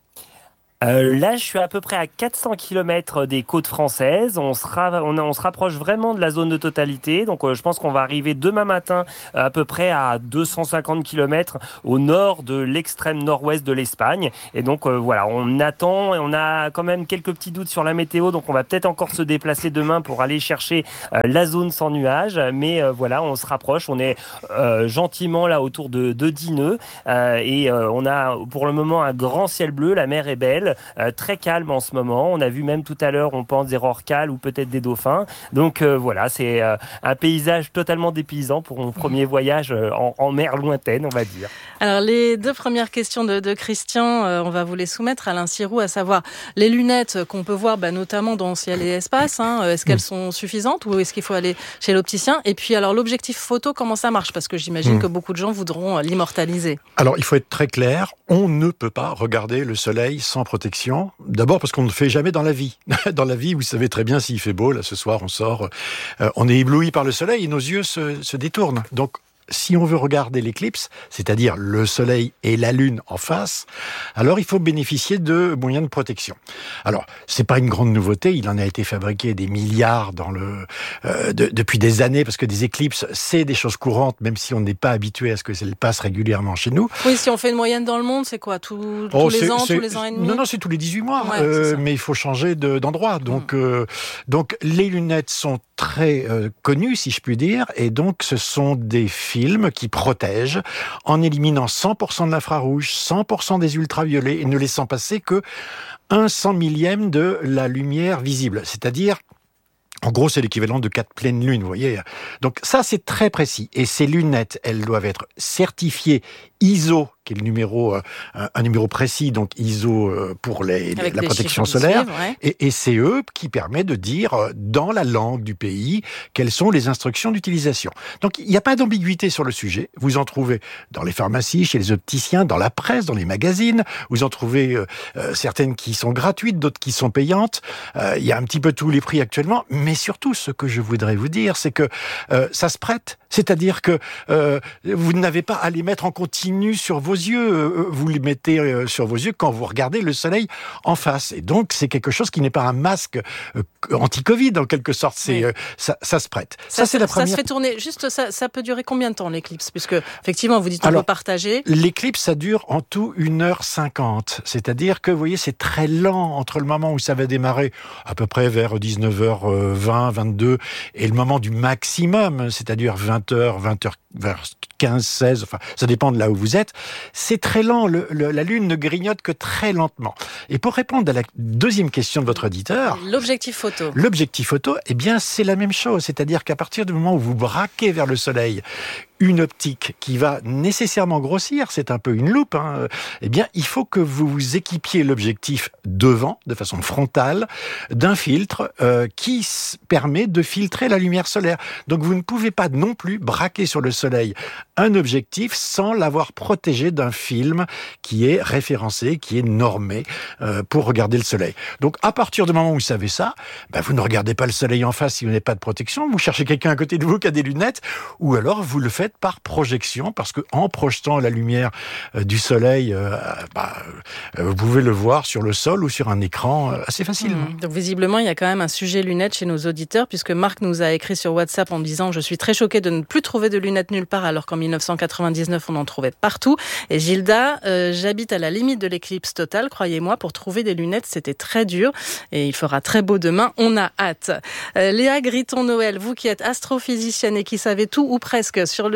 Euh, là, je suis à peu près à quatre cents kilomètres des côtes françaises. On, sera, on, on se rapproche vraiment de la zone de totalité. Donc, euh, je pense qu'on va arriver demain matin euh, à peu près à deux cent cinquante kilomètres au nord de l'extrême nord-ouest de l'Espagne. Et donc, euh, voilà, on attend et on a quand même quelques petits doutes sur la météo. Donc, on va peut-être encore se déplacer demain pour aller chercher euh, la zone sans nuages. Mais euh, voilà, on se rapproche. On est euh, gentiment là autour de, de dix nœuds. Euh, et euh, on a pour le moment un grand ciel bleu. La mer est belle. Euh, très calme en ce moment. On a vu même tout à l'heure, on pense des rorquals ou peut-être des dauphins. Donc euh, voilà, c'est euh, un paysage totalement dépaysant pour mon premier voyage euh, en, en mer lointaine, on va dire. Alors les deux premières questions de, de Christian, euh, on va vous les soumettre, Alain Sirou, à savoir les lunettes qu'on peut voir bah, notamment dans Ciel et Espace, hein, est-ce qu'elles sont suffisantes ou est-ce qu'il faut aller chez l'opticien ? Et puis alors l'objectif photo, comment ça marche ? Parce que j'imagine mmh. que beaucoup de gens voudront l'immortaliser. Alors il faut être très clair, on ne peut pas regarder le soleil sans protection. D'abord parce qu'on ne le fait jamais dans la vie. Dans la vie, vous savez très bien s'il fait beau, là ce soir on sort, euh, on est ébloui par le soleil et nos yeux se, se détournent. Donc si on veut regarder l'éclipse, c'est-à-dire le soleil et la lune en face, alors il faut bénéficier de moyens de protection. Alors, c'est pas une grande nouveauté, il en a été fabriqué des milliards dans le, euh, de, depuis des années, parce que des éclipses, c'est des choses courantes, même si on n'est pas habitué à ce que ça passe régulièrement chez nous. Oui, si on fait une moyenne dans le monde, c'est quoi tout, oh, Tous les c'est, ans, c'est, tous les ans et demi ? Non, non, c'est tous les dix-huit mois, ouais, euh, mais il faut changer de, d'endroit. Donc, mmh. euh, donc, les lunettes sont très euh, connues, si je puis dire, et donc ce sont des films qui protègent en éliminant cent pour cent de l'infrarouge, cent pour cent des ultraviolets et ne laissant passer que un cent millième de la lumière visible. C'est-à-dire, en gros, c'est l'équivalent de quatre pleines lunes, vous voyez. Donc ça, c'est très précis. Et ces lunettes, elles doivent être certifiées I S O, qui est le numéro, euh, un numéro précis, donc I S O euh, pour les, les, la protection solaire, suivent, ouais. et, et c'est eux qui permet de dire euh, dans la langue du pays quelles sont les instructions d'utilisation. Donc il n'y a pas d'ambiguïté sur le sujet. Vous en trouvez dans les pharmacies, chez les opticiens, dans la presse, dans les magazines. Vous en trouvez euh, euh, certaines qui sont gratuites, d'autres qui sont payantes. Euh, il y a un petit peu tous les prix actuellement, mais surtout ce que je voudrais vous dire, c'est que euh, ça se prête. C'est-à-dire que euh, vous n'avez pas à les mettre en continu sur vos yeux. Vous les mettez euh, sur vos yeux quand vous regardez le soleil en face. Et donc, c'est quelque chose qui n'est pas un masque euh, anti-Covid, en quelque sorte. C'est, oui. euh, ça, ça se prête. Ça, ça, c'est la première... ça se fait tourner. Juste, ça, ça peut durer combien de temps, l'éclipse ? Puisque, effectivement, vous dites qu'on peut partager. L'éclipse, ça dure en tout une heure cinquante. C'est-à-dire que, vous voyez, c'est très lent entre le moment où ça va démarrer, à peu près vers dix-neuf heures vingt, vingt-deux, et le moment du maximum, c'est-à-dire vingt heures, vingt heures, vers quinze, seize, enfin, ça dépend de là où vous êtes. C'est très lent. Le, le, la Lune ne grignote que très lentement. Et pour répondre à la deuxième question de votre auditeur... L'objectif photo. L'objectif photo, eh bien, c'est la même chose. C'est-à-dire qu'à partir du moment où vous braquez vers le soleil une optique qui va nécessairement grossir, c'est un peu une loupe, hein, eh bien, il faut que vous vous équipiez l'objectif devant, de façon frontale, d'un filtre euh, qui s- permet de filtrer la lumière solaire. Donc, vous ne pouvez pas non plus braquer sur le soleil un objectif sans l'avoir protégé d'un film qui est référencé, qui est normé euh, pour regarder le soleil. Donc, à partir du moment où vous savez ça, ben, vous ne regardez pas le soleil en face si vous n'avez pas de protection, vous cherchez quelqu'un à côté de vous qui a des lunettes, ou alors vous le faites par projection, parce que en projetant la lumière euh, du soleil, euh, bah, euh, vous pouvez le voir sur le sol ou sur un écran euh, assez facilement. Mmh. Donc visiblement, il y a quand même un sujet lunettes chez nos auditeurs, puisque Marc nous a écrit sur WhatsApp en disant « Je suis très choqué de ne plus trouver de lunettes nulle part, alors qu'en dix-neuf cent quatre-vingt-dix-neuf, on en trouvait partout. » Et Gilda, euh, j'habite à la limite de l'éclipse totale, croyez-moi, pour trouver des lunettes, c'était très dur, et il fera très beau demain, on a hâte. Euh, Léa Griton-Noël, vous qui êtes astrophysicienne et qui savez tout ou presque sur le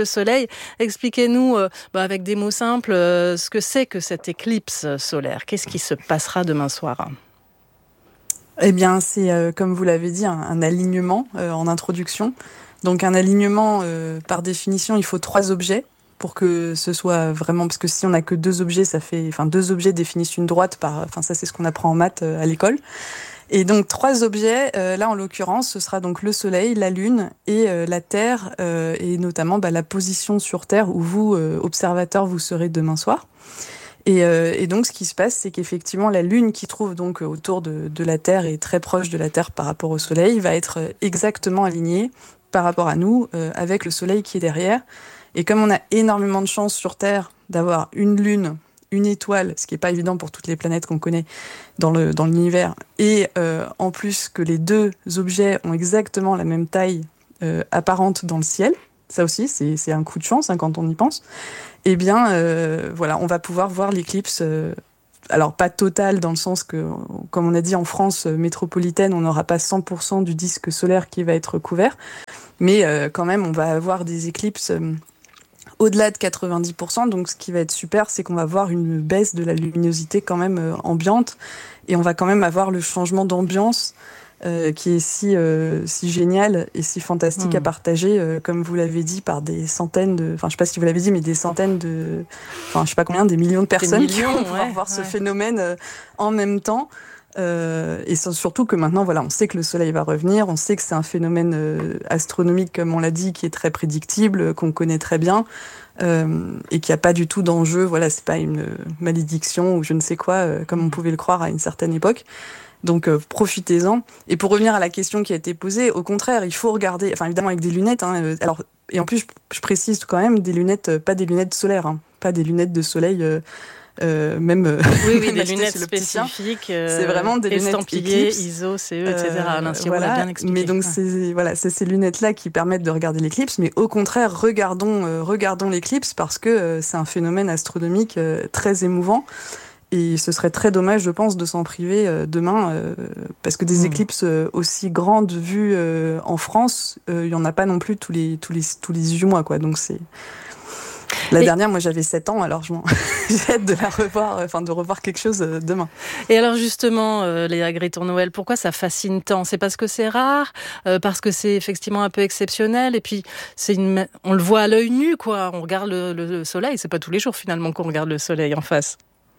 le soleil. Expliquez-nous, euh, bah, avec des mots simples, euh, ce que c'est que cette éclipse solaire. Qu'est-ce qui se passera demain soir ? Eh bien, c'est, euh, comme vous l'avez dit, un, un alignement euh, en introduction. Donc, un alignement, euh, par définition, il faut trois objets pour que ce soit vraiment... Parce que si on n'a que deux objets, ça fait... Enfin, deux objets définissent une droite par... Enfin, ça, c'est ce qu'on apprend en maths euh, à l'école. Et donc, trois objets, euh, là, en l'occurrence, ce sera donc le Soleil, la Lune et euh, la Terre, euh, et notamment bah, la position sur Terre où vous, euh, observateurs, vous serez demain soir. Et, euh, et donc, ce qui se passe, c'est qu'effectivement, la Lune qui trouve donc autour de, de la Terre et très proche de la Terre par rapport au Soleil va être exactement alignée par rapport à nous euh, avec le Soleil qui est derrière. Et comme on a énormément de chance sur Terre d'avoir une Lune, une étoile, ce qui n'est pas évident pour toutes les planètes qu'on connaît dans, le, dans l'univers, et euh, en plus que les deux objets ont exactement la même taille euh, apparente dans le ciel, ça aussi, c'est, c'est un coup de chance hein, quand on y pense, eh bien, euh, voilà, on va pouvoir voir l'éclipse... Euh, alors pas totale dans le sens que, comme on a dit en France métropolitaine, on n'aura pas cent pour cent du disque solaire qui va être couvert, mais euh, quand même on va avoir des éclipses euh, au-delà de quatre-vingt-dix pour cent, donc ce qui va être super, c'est qu'on va avoir une baisse de la luminosité quand même euh, ambiante, et on va quand même avoir le changement d'ambiance euh, qui est si, euh, si génial et si fantastique mmh. à partager, euh, comme vous l'avez dit, par des centaines de... Enfin, je sais pas si vous l'avez dit, mais des centaines de... Enfin, je sais pas combien, des millions de personnes millions, qui vont pouvoir ouais, voir ouais. ce phénomène euh, en même temps. Euh, et surtout que maintenant, voilà, on sait que le soleil va revenir, on sait que c'est un phénomène euh, astronomique, comme on l'a dit, qui est très prédictible, qu'on connaît très bien, euh, et qu'il n'y a pas du tout d'enjeu. Voilà, c'est pas une malédiction ou je ne sais quoi, euh, comme on pouvait le croire à une certaine époque. Donc euh, profitez-en. Et pour revenir à la question qui a été posée, au contraire, il faut regarder, enfin évidemment avec des lunettes. Hein, euh, alors et en plus, je, je précise quand même des lunettes, euh, pas des lunettes solaires, hein, pas des lunettes de soleil. Euh, Euh, même euh, oui, oui des lunettes spécifiques, euh, c'est vraiment des lunettes estampillées, I S O, C E, et cetera. Alain Sirou voilà, l'a bien expliqué. Mais donc c'est voilà, c'est ces lunettes-là qui permettent de regarder l'éclipse, mais au contraire, regardons, euh, regardons l'éclipse parce que euh, c'est un phénomène astronomique euh, très émouvant. Et ce serait très dommage, je pense, de s'en priver euh, demain, euh, parce que des mmh. éclipses euh, aussi grandes vues euh, en France, il euh, y en a pas non plus tous les tous les tous les dix-huit mois, quoi. Donc c'est La et... dernière, moi, j'avais sept ans, alors je m'en... j'ai hâte de la revoir, enfin de revoir quelque chose demain. Et alors justement, euh, Léa Grétour-Noël, pourquoi ça fascine tant ? C'est parce que c'est rare, euh, parce que c'est effectivement un peu exceptionnel, et puis c'est une... on le voit à l'œil nu, quoi. On regarde le, le soleil, c'est pas tous les jours finalement qu'on regarde le soleil en face.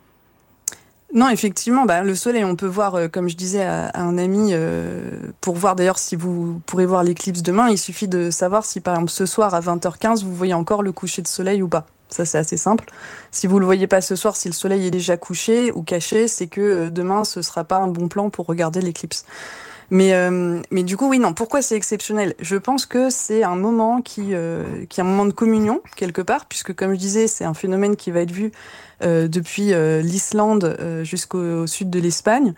Non, effectivement, bah, le soleil, on peut voir, euh, comme je disais à, à un ami, euh, pour voir d'ailleurs si vous pourrez voir l'éclipse demain, il suffit de savoir si par exemple ce soir à vingt heures quinze, vous voyez encore le coucher de soleil ou pas. Ça, c'est assez simple. Si vous le voyez pas ce soir, si le soleil est déjà couché ou caché, c'est que euh, demain, ce sera pas un bon plan pour regarder l'éclipse. Mais, euh, mais du coup, oui, non. Pourquoi c'est exceptionnel ? Je pense que c'est un moment qui, euh, qui est un moment de communion, quelque part, puisque, comme je disais, c'est un phénomène qui va être vu euh, depuis euh, l'Islande euh, jusqu'au au sud de l'Espagne,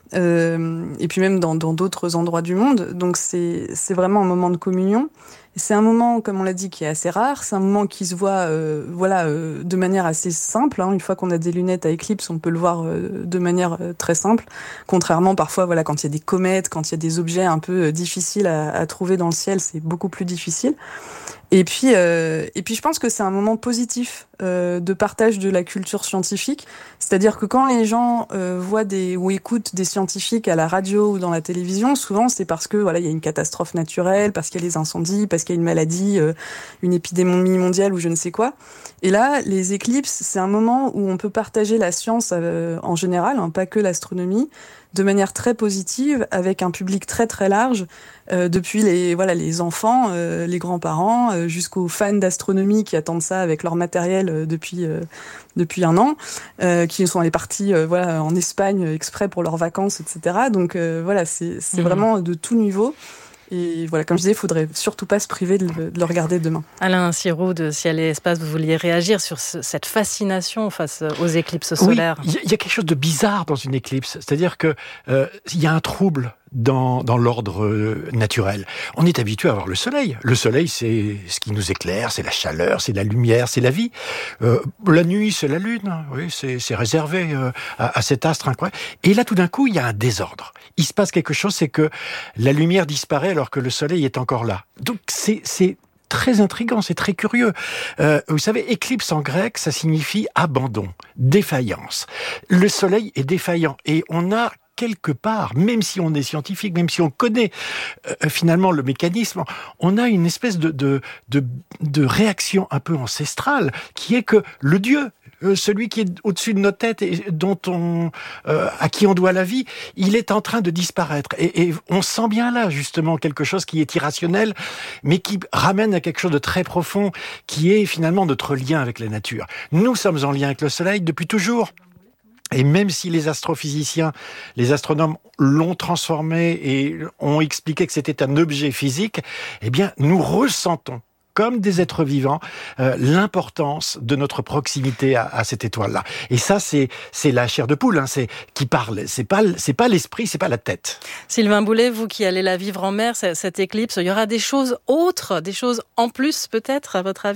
euh, et puis même dans, dans d'autres endroits du monde. Donc, c'est, c'est vraiment un moment de communion. C'est un moment, comme on l'a dit, qui est assez rare. C'est un moment qui se voit euh, voilà, euh, de manière assez simple. Hein. Une fois qu'on a des lunettes à éclipse, on peut le voir euh, de manière euh, très simple. Contrairement, parfois, voilà, quand il y a des comètes, quand il y a des objets un peu euh, difficiles à, à trouver dans le ciel, c'est beaucoup plus difficile. Et puis, euh, et puis, je pense que c'est un moment positif euh, de partage de la culture scientifique. C'est-à-dire que quand les gens euh, voient des ou écoutent des scientifiques à la radio ou dans la télévision, souvent c'est parce que voilà, il y a une catastrophe naturelle, parce qu'il y a les incendies, parce qu'il y a une maladie, euh, une épidémie mondiale ou je ne sais quoi. Et là, les éclipses, c'est un moment où on peut partager la science euh, en général, hein, pas que l'astronomie, de manière très positive, avec un public très très large, euh, depuis les voilà les enfants, euh, les grands-parents, euh, jusqu'aux fans d'astronomie qui attendent ça avec leur matériel euh, depuis euh, depuis un an, euh, qui sont allés partis euh, voilà en Espagne exprès pour leurs vacances, et cetera. Donc euh, voilà, c'est c'est mmh. vraiment de tout niveau. Et voilà, comme je disais, il ne faudrait surtout pas se priver de le, de le regarder demain. Alain Sirou de Ciel et Espace, vous vouliez réagir sur ce, cette fascination face aux éclipses solaires ? Oui, il y, y a quelque chose de bizarre dans une éclipse. C'est-à-dire qu'il euh, y a un trouble dans, dans l'ordre euh, naturel. On est habitué à voir le soleil. Le soleil, c'est ce qui nous éclaire, c'est la chaleur, c'est la lumière, c'est la vie. Euh, la nuit, c'est la lune. Oui, c'est, c'est réservé euh, à, à cet astre incroyable. Et là, tout d'un coup, il y a un désordre. Il se passe quelque chose, c'est que la lumière disparaît alors que le soleil est encore là. Donc, c'est, c'est très intriguant, c'est très curieux. Euh, vous savez, éclipse en grec, ça signifie abandon, défaillance. Le soleil est défaillant et on a quelque part, même si on est scientifique, même si on connaît euh, finalement le mécanisme, on a une espèce de, de, de, de réaction un peu ancestrale qui est que le Dieu, euh, celui qui est au-dessus de nos têtes et dont on, euh, à qui on doit la vie, il est en train de disparaître. Et, et on sent bien là justement quelque chose qui est irrationnel, mais qui ramène à quelque chose de très profond, qui est finalement notre lien avec la nature. Nous sommes en lien avec le soleil depuis toujours. Et même si les astrophysiciens, les astronomes l'ont transformé et ont expliqué que c'était un objet physique, eh bien, nous ressentons, comme des êtres vivants, euh, l'importance de notre proximité à, à cette étoile-là. Et ça, c'est c'est la chair de poule, hein, c'est qui parle. C'est pas c'est pas l'esprit, c'est pas la tête. Sylvain Boulet, vous qui allez la vivre en mer, cette éclipse, il y aura des choses autres, des choses en plus peut-être, à votre avis ?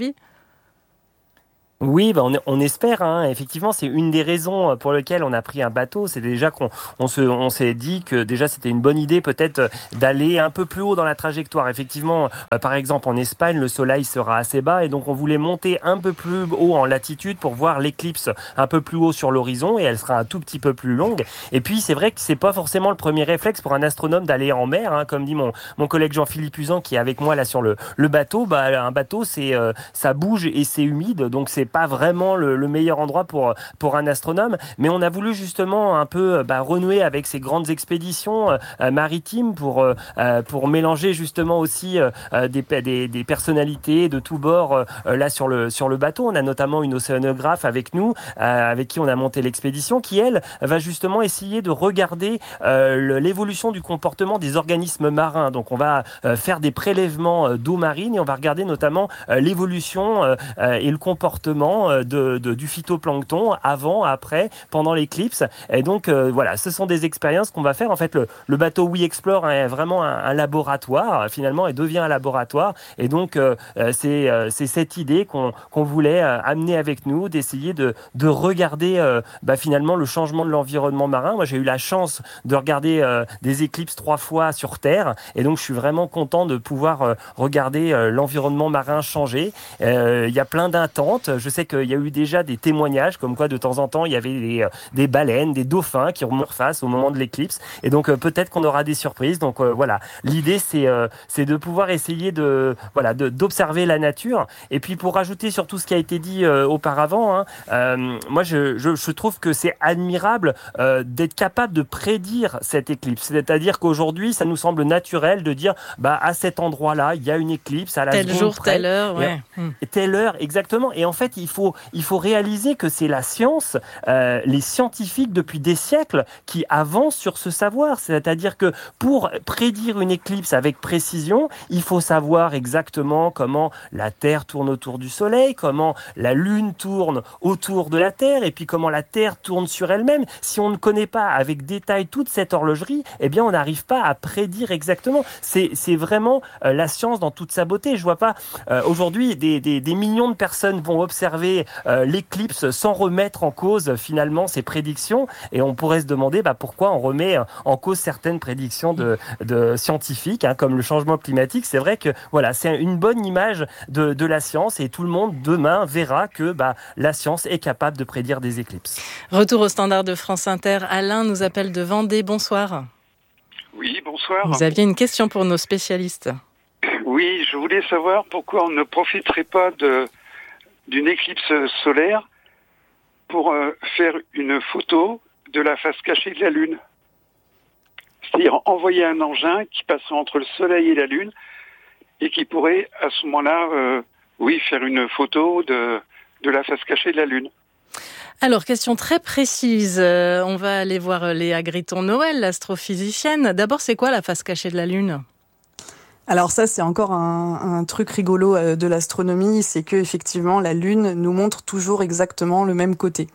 Oui, bah on, on espère. Hein. Effectivement, c'est une des raisons pour lesquelles on a pris un bateau. C'est déjà qu'on on se, on s'est dit que déjà c'était une bonne idée peut-être d'aller un peu plus haut dans la trajectoire. Effectivement, euh, par exemple en Espagne, le soleil sera assez bas et donc on voulait monter un peu plus haut en latitude pour voir l'éclipse un peu plus haut sur l'horizon et elle sera un tout petit peu plus longue. Et puis c'est vrai que c'est pas forcément le premier réflexe pour un astronome d'aller en mer, hein. Comme dit mon mon collègue Jean-Philippe Usan qui est avec moi là sur le le bateau. Bah un bateau c'est euh, ça bouge et c'est humide, donc c'est pas vraiment le, le meilleur endroit pour pour un astronome, mais on a voulu justement un peu bah, renouer avec ces grandes expéditions euh, maritimes pour euh, pour mélanger justement aussi euh, des, des des personnalités de tous bords euh, là sur le sur le bateau. On a notamment une océanographe avec nous, euh, avec qui on a monté l'expédition, qui elle va justement essayer de regarder euh, l'évolution du comportement des organismes marins. Donc on va euh, faire des prélèvements d'eau marine et on va regarder notamment euh, l'évolution euh, et le comportement De, de, du phytoplancton avant, après, pendant l'éclipse. Et donc, euh, voilà, ce sont des expériences qu'on va faire. En fait, le, le bateau We Explore est vraiment un, un laboratoire, finalement, et devient un laboratoire. Et donc, euh, c'est, euh, c'est cette idée qu'on, qu'on voulait euh, amener avec nous, d'essayer de, de regarder, euh, bah, finalement, le changement de l'environnement marin. Moi, j'ai eu la chance de regarder euh, des éclipses trois fois sur Terre. Et donc, je suis vraiment content de pouvoir euh, regarder euh, l'environnement marin changer. Il euh, y a plein d'attentes. Je sais que il y a eu déjà des témoignages comme quoi de temps en temps il y avait des, des baleines, des dauphins qui remontent face au moment de l'éclipse et donc euh, peut-être qu'on aura des surprises. Donc euh, voilà, l'idée c'est euh, c'est de pouvoir essayer de voilà de, d'observer la nature. Et puis pour rajouter sur tout ce qui a été dit euh, auparavant, hein, euh, moi je, je je trouve que c'est admirable euh, d'être capable de prédire cette éclipse. C'est-à-dire qu'aujourd'hui ça nous semble naturel de dire bah à cet endroit-là il y a une éclipse à la tel seconde jour, près, telle heure, ouais. Et, telle heure exactement. Et en fait il faut Il faut réaliser que c'est la science, euh, les scientifiques depuis des siècles qui avancent sur ce savoir. C'est-à-dire que pour prédire une éclipse avec précision, il faut savoir exactement comment la Terre tourne autour du Soleil, comment la Lune tourne autour de la Terre, et puis comment la Terre tourne sur elle-même. Si on ne connaît pas avec détail toute cette horlogerie, eh bien on n'arrive pas à prédire exactement. C'est, c'est vraiment euh, la science dans toute sa beauté. Je vois pas euh, aujourd'hui des, des, des millions de personnes vont observer Euh, l'éclipse sans remettre en cause finalement ces prédictions et on pourrait se demander bah, pourquoi on remet en cause certaines prédictions de, de scientifiques hein, comme le changement climatique. C'est vrai que voilà, c'est une bonne image de, de la science et tout le monde demain verra que bah, la science est capable de prédire des éclipses. Retour au standard de France Inter. Alain nous appelle de Vendée. Bonsoir. Oui, bonsoir. Vous aviez une question pour nos spécialistes. Oui, je voulais savoir pourquoi on ne profiterait pas de d'une éclipse solaire pour euh, faire une photo de la face cachée de la Lune. C'est-à-dire envoyer un engin qui passerait entre le Soleil et la Lune et qui pourrait à ce moment-là, euh, oui, faire une photo de, de la face cachée de la Lune. Alors, question très précise. Euh, on va aller voir Léa Gritton-Noël, l'astrophysicienne. D'abord, c'est quoi la face cachée de la Lune ? Alors ça, c'est encore un, un truc rigolo de l'astronomie, c'est que effectivement la Lune nous montre toujours exactement le même côté.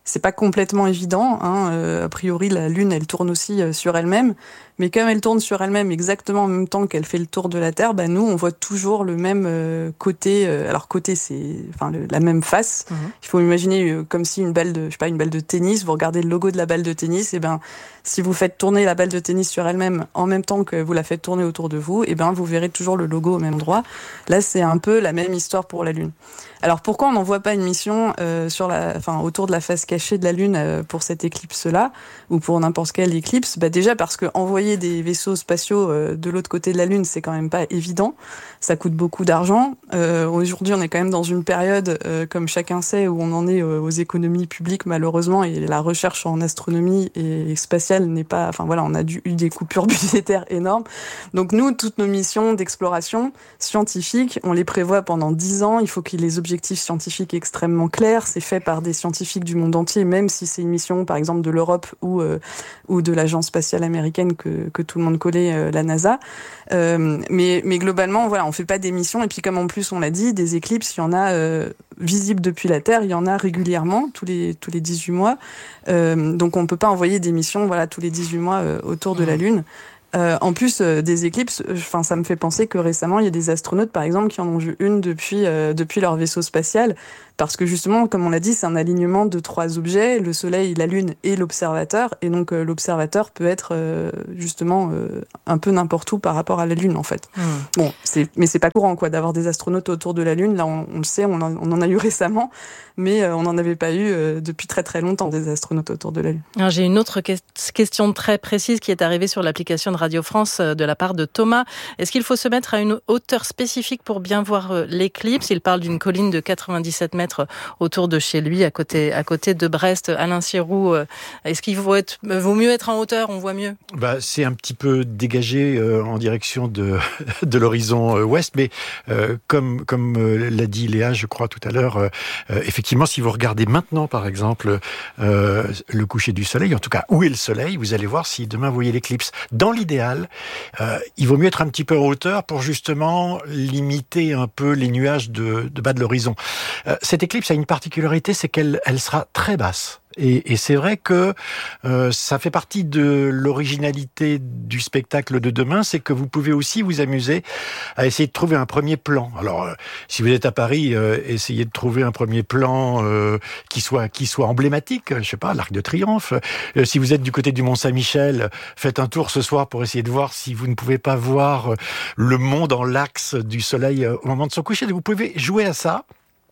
C'est pas complètement évident. Hein. Euh, a priori, la Lune, elle tourne aussi euh, sur elle-même. Mais comme elle tourne sur elle-même exactement en même temps qu'elle fait le tour de la Terre, bah, nous, on voit toujours le même euh, côté. Euh, alors, côté, c'est enfin, le, la même face. Mmh. Il faut imaginer euh, comme si une balle de, je sais pas, une balle de tennis, vous regardez le logo de la balle de tennis, et ben, si vous faites tourner la balle de tennis sur elle-même en même temps que vous la faites tourner autour de vous, et ben, vous verrez toujours le logo au même endroit. Là, c'est un peu la même histoire pour la Lune. Alors, pourquoi on n'envoie pas une mission euh, sur la, enfin, autour de la face cachée de la Lune euh, pour cette éclipse-là, ou pour n'importe quelle éclipse? Bah, déjà parce que envoyer des vaisseaux spatiaux euh, de l'autre côté de la Lune, c'est quand même pas évident. Ça coûte beaucoup d'argent. Euh, aujourd'hui, on est quand même dans une période, euh, comme chacun sait, où on en est euh, aux économies publiques, malheureusement, et la recherche en astronomie et spatiale n'est pas... Enfin, voilà, on a dû, eu des coupures budgétaires énormes. Donc, nous, toutes nos missions d'exploration scientifique, on les prévoit pendant dix ans. Il faut qu'il y ait les objectifs scientifiques extrêmement clairs. C'est fait par des scientifiques du monde entier, même si c'est une mission, par exemple, de l'Europe ou, euh, ou de l'agence spatiale américaine que, que tout le monde connaît, euh, la NASA. Euh, mais, mais globalement, voilà, on fait pas des missions. Et puis, comme en plus, on l'a dit, des éclipses, il y en a euh, visibles depuis la Terre, il y en a régulièrement, tous les, tous les dix-huit mois. Euh, donc, on peut pas envoyer des missions, voilà, tous les dix-huit mois euh, autour de la Lune. Euh, en plus euh, des éclipses, enfin ça me fait penser que récemment il y a des astronautes par exemple qui en ont vu une depuis euh, depuis leur vaisseau spatial, parce que justement comme on l'a dit c'est un alignement de trois objets, le Soleil, la Lune et l'observateur, et donc euh, l'observateur peut être euh, justement euh, un peu n'importe où par rapport à la Lune en fait. Mmh. Bon, c'est mais c'est pas courant quoi d'avoir des astronautes autour de la Lune. Là on, on le sait, on en, on en a eu récemment, mais euh, on n'en avait pas eu euh, depuis très très longtemps des astronautes autour de la Lune. Alors, j'ai une autre que- question très précise qui est arrivée sur l'application de Radio France de la part de Thomas. Est-ce qu'il faut se mettre à une hauteur spécifique pour bien voir l'éclipse? Il parle d'une colline de quatre-vingt-dix-sept mètres autour de chez lui, à côté, à côté de Brest. Alain Sirou, est-ce qu'il vaut, être, vaut mieux être en hauteur? On voit mieux? Bah, c'est un petit peu dégagé euh, en direction de, de l'horizon euh, ouest, mais euh, comme, comme euh, l'a dit Léa, je crois tout à l'heure, euh, euh, effectivement, si vous regardez maintenant, par exemple, euh, le coucher du soleil, en tout cas, où est le soleil, vous allez voir si demain vous voyez l'éclipse. Dans l'idéal, Euh, il vaut mieux être un petit peu en hauteur pour justement limiter un peu les nuages de, de bas de l'horizon. Euh, cette éclipse a une particularité, c'est qu'elle elle sera très basse. Et, et c'est vrai que euh, ça fait partie de l'originalité du spectacle de demain, c'est que vous pouvez aussi vous amuser à essayer de trouver un premier plan. Alors, euh, si vous êtes à Paris, euh, essayez de trouver un premier plan euh, qui soit qui soit emblématique. Je sais pas, l'Arc de Triomphe. Euh, si vous êtes du côté du Mont-Saint-Michel, faites un tour ce soir pour essayer de voir si vous ne pouvez pas voir le mont dans l'axe du soleil au moment de son coucher. Vous pouvez jouer à ça.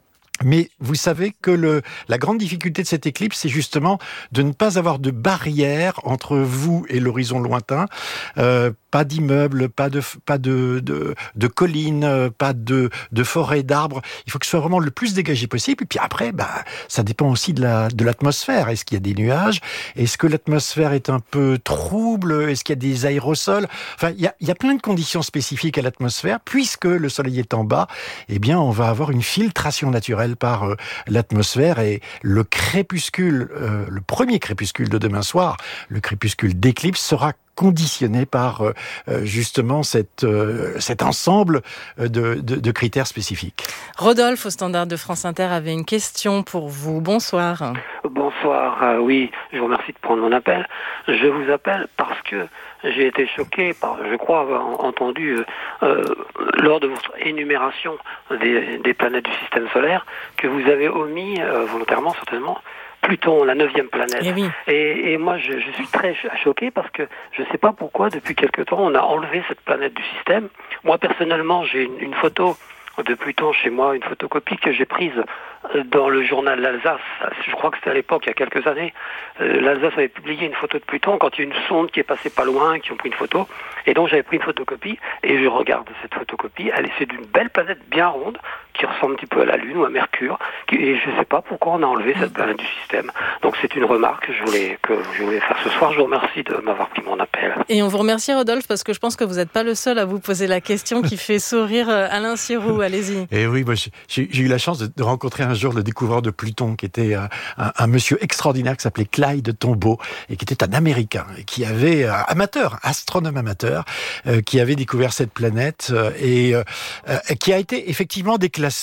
Mais vous savez que le, la grande difficulté de cette éclipse, c'est justement de ne pas avoir de barrière entre vous et l'horizon lointain. Euh, pas d'immeubles, pas de pas de de, de collines, pas de de forêts, d'arbres. Il faut que ce soit vraiment le plus dégagé possible. Et puis après, bah, ça dépend aussi de la de l'atmosphère. Est-ce qu'il y a des nuages? Est-ce que l'atmosphère est un peu trouble? Est-ce qu'il y a des aérosols? Enfin, il y a il y a plein de conditions spécifiques à l'atmosphère. Puisque le soleil est en bas, eh bien, on va avoir une filtration naturelle par euh, l'atmosphère, et le crépuscule, euh, le premier crépuscule de demain soir, le crépuscule d'éclipse, sera conditionné par euh, justement cette, euh, cet ensemble de, de, de critères spécifiques. Rodolphe, au standard de France Inter, avait une question pour vous. Bonsoir. Bonsoir, euh, oui, je vous remercie de prendre mon appel. Je vous appelle parce que j'ai été choqué par, je crois avoir entendu euh, euh, lors de votre énumération des, des planètes du système solaire que vous avez omis, euh, volontairement certainement, Pluton, la neuvième planète. Et, oui. et, et moi, je, je suis très choqué parce que je ne sais pas pourquoi, depuis quelque temps, on a enlevé cette planète du système. Moi, personnellement, j'ai une, une photo de Pluton chez moi, une photocopie que j'ai prise dans le journal L'Alsace. Je crois que c'était à l'époque, il y a quelques années. Euh, L'Alsace avait publié une photo de Pluton quand il y a une sonde qui est passée pas loin, qui ont pris une photo. Et donc j'avais pris une photocopie et je regarde cette photocopie. Elle est c'est d'une belle planète bien ronde qui ressemble un petit peu à la Lune ou à Mercure. Qui, et je ne sais pas pourquoi on a enlevé cette planète du système. Donc c'est une remarque que je voulais que je voulais faire ce soir. Je vous remercie de m'avoir pris mon appel. Et on vous remercie, Rodolphe, parce que je pense que vous n'êtes pas le seul à vous poser la question qui fait sourire Alain Sirou. Allez-y. Et oui, moi, j'ai, j'ai eu la chance de rencontrer un jour le découvreur de Pluton, qui était un, un, un monsieur extraordinaire qui s'appelait Clyde Tombaugh, et qui était un Américain, et qui avait, un amateur, astronome amateur, euh, qui avait découvert cette planète, euh, et euh, euh, qui a été effectivement déclassé.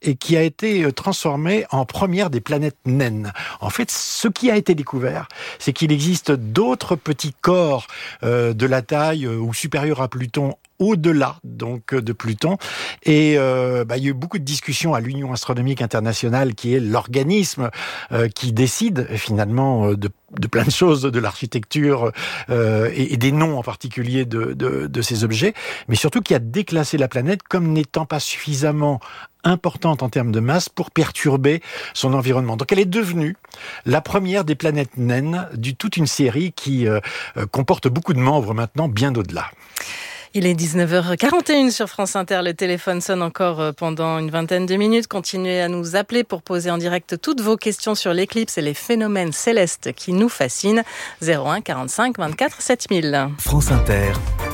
et qui a été transformée en première des planètes naines. En fait, ce qui a été découvert, c'est qu'il existe d'autres petits corps euh, de la taille euh, ou supérieurs à Pluton au-delà donc de Pluton. Et euh, bah, il y a eu beaucoup de discussions à l'Union astronomique internationale, qui est l'organisme euh, qui décide finalement de, de plein de choses, de l'architecture euh, et, et des noms en particulier de, de, de ces objets, mais surtout qui a déclassé la planète comme n'étant pas suffisamment importante en termes de masse pour perturber son environnement. Donc elle est devenue la première des planètes naines du toute une série qui euh, comporte beaucoup de membres maintenant, bien au-delà. Il est dix-neuf heures quarante et une sur France Inter. Le téléphone sonne encore pendant une vingtaine de minutes. Continuez à nous appeler pour poser en direct toutes vos questions sur l'éclipse et les phénomènes célestes qui nous fascinent. zéro un quarante-cinq vingt-quatre sept mille. France Inter.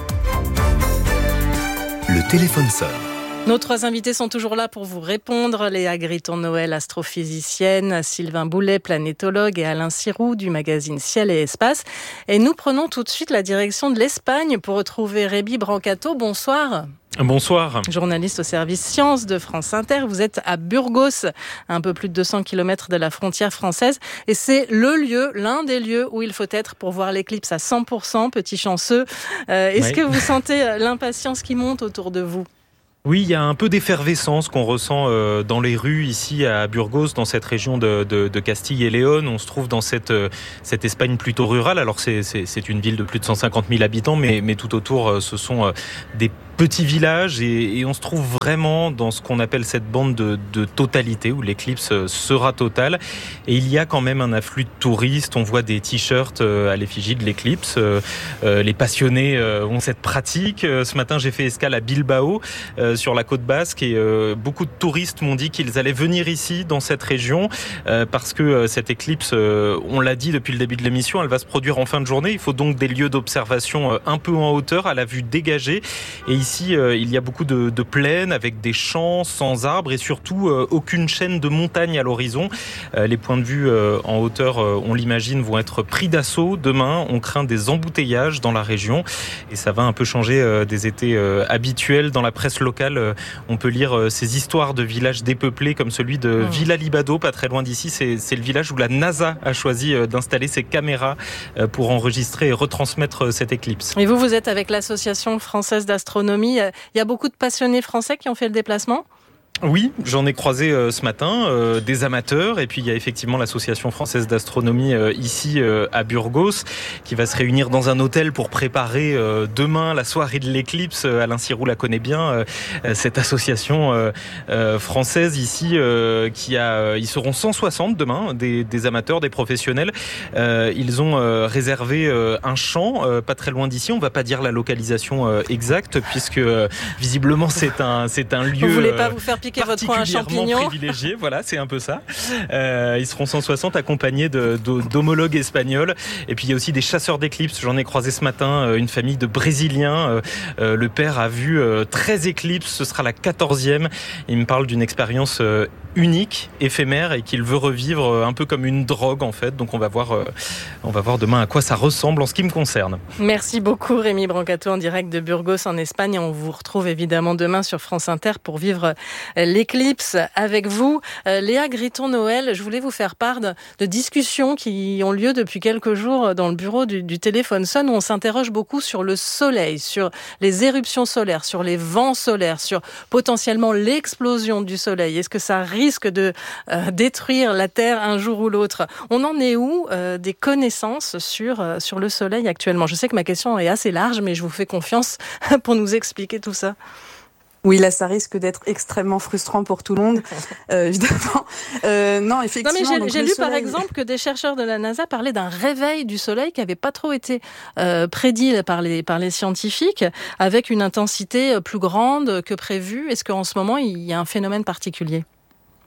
Le téléphone sonne. Nos trois invités sont toujours là pour vous répondre. Léa Gritton-Noël, astrophysicienne, Sylvain Boulet, planétologue, et Alain Sirou du magazine Ciel et Espace. Et nous prenons tout de suite la direction de l'Espagne pour retrouver Rémi Brancato. Bonsoir. Bonsoir. Journaliste au service Sciences de France Inter. Vous êtes à Burgos, à un peu plus de deux cents kilomètres de la frontière française. Et c'est le lieu, l'un des lieux où il faut être pour voir l'éclipse à cent pour cent. Petit chanceux. Euh, est-ce oui. que vous sentez l'impatience qui monte autour de vous ? Oui, il y a un peu d'effervescence qu'on ressent euh, dans les rues ici à Burgos, dans cette région de, de, de Castille et Léon. On se trouve dans cette, euh, cette Espagne plutôt rurale. Alors c'est, c'est, c'est une ville de plus de cent cinquante mille habitants, mais, mais tout autour, euh, ce sont euh, des petits villages et, et on se trouve vraiment dans ce qu'on appelle cette bande de, de totalité où l'éclipse sera totale. Et il y a quand même un afflux de touristes. On voit des t-shirts à l'effigie de l'éclipse. Euh, euh, les passionnés euh, ont cette pratique. Euh, ce matin, j'ai fait escale à Bilbao, euh, sur la côte basque, et euh, beaucoup de touristes m'ont dit qu'ils allaient venir ici, dans cette région, euh, parce que euh, cette éclipse, euh, on l'a dit depuis le début de l'émission, elle va se produire en fin de journée. Il faut donc des lieux d'observation euh, un peu en hauteur, à la vue dégagée. Et ici, Ici, euh, il y a beaucoup de, de plaines avec des champs sans arbres et surtout euh, aucune chaîne de montagne à l'horizon. Euh, les points de vue euh, en hauteur, euh, on l'imagine, vont être pris d'assaut. Demain, on craint des embouteillages dans la région et ça va un peu changer euh, des étés euh, habituels. Dans la presse locale, euh, on peut lire euh, ces histoires de villages dépeuplés comme celui de mmh. Villa Libado, pas très loin d'ici. C'est, c'est le village où la NASA a choisi euh, d'installer ses caméras euh, pour enregistrer et retransmettre euh, cette éclipse. Et vous, vous êtes avec l'Association française d'astronomie. Il y a beaucoup de passionnés français qui ont fait le déplacement ? Oui, j'en ai croisé euh, ce matin, euh, des amateurs, et puis il y a effectivement l'Association française d'astronomie euh, ici euh, à Burgos, qui va se réunir dans un hôtel pour préparer euh, demain la soirée de l'éclipse. Alain Sirou la connaît bien, euh, cette association euh, euh, française ici, euh, qui a, euh, ils seront cent soixante demain, des, des amateurs, des professionnels. Euh, ils ont euh, réservé euh, un champ, euh, pas très loin d'ici. On va pas dire la localisation euh, exacte, puisque euh, visiblement c'est un, c'est un lieu. Vous voulez pas vous faire piquer votre coin à particulièrement champignons. privilégié, voilà, c'est un peu ça. Euh, ils seront cent soixante accompagnés de, de, d'homologues espagnols. Et puis il y a aussi des chasseurs d'éclipses. J'en ai croisé ce matin une famille de Brésiliens. Euh, le père a vu treize éclipses, ce sera la quatorzième. Il me parle d'une expérience unique, éphémère, et qu'il veut revivre un peu comme une drogue en fait. Donc on va voir, on va voir demain à quoi ça ressemble en ce qui me concerne. Merci beaucoup Rémi Brancato en direct de Burgos en Espagne. On vous retrouve évidemment demain sur France Inter pour vivre l'éclipse avec vous. Euh, Léa Gritton-Noël, je voulais vous faire part de, de discussions qui ont lieu depuis quelques jours dans le bureau du, du téléphone sonne, où on s'interroge beaucoup sur le soleil, sur les éruptions solaires, sur les vents solaires, sur potentiellement l'explosion du soleil. Est-ce que ça risque de euh, détruire la Terre un jour ou l'autre ? On en est où euh, des connaissances sur, euh, sur le soleil actuellement ? Je sais que ma question est assez large, mais je vous fais confiance pour nous expliquer tout ça. Oui, là, ça risque d'être extrêmement frustrant pour tout le monde, euh, évidemment. Euh, non, effectivement. Non, mais j'ai, donc, j'ai lu soleil... par exemple que des chercheurs de la NASA parlaient d'un réveil du soleil qui n'avait pas trop été euh, prédit par les, par les scientifiques, avec une intensité plus grande que prévu. Est-ce qu'en ce moment, il y a un phénomène particulier ?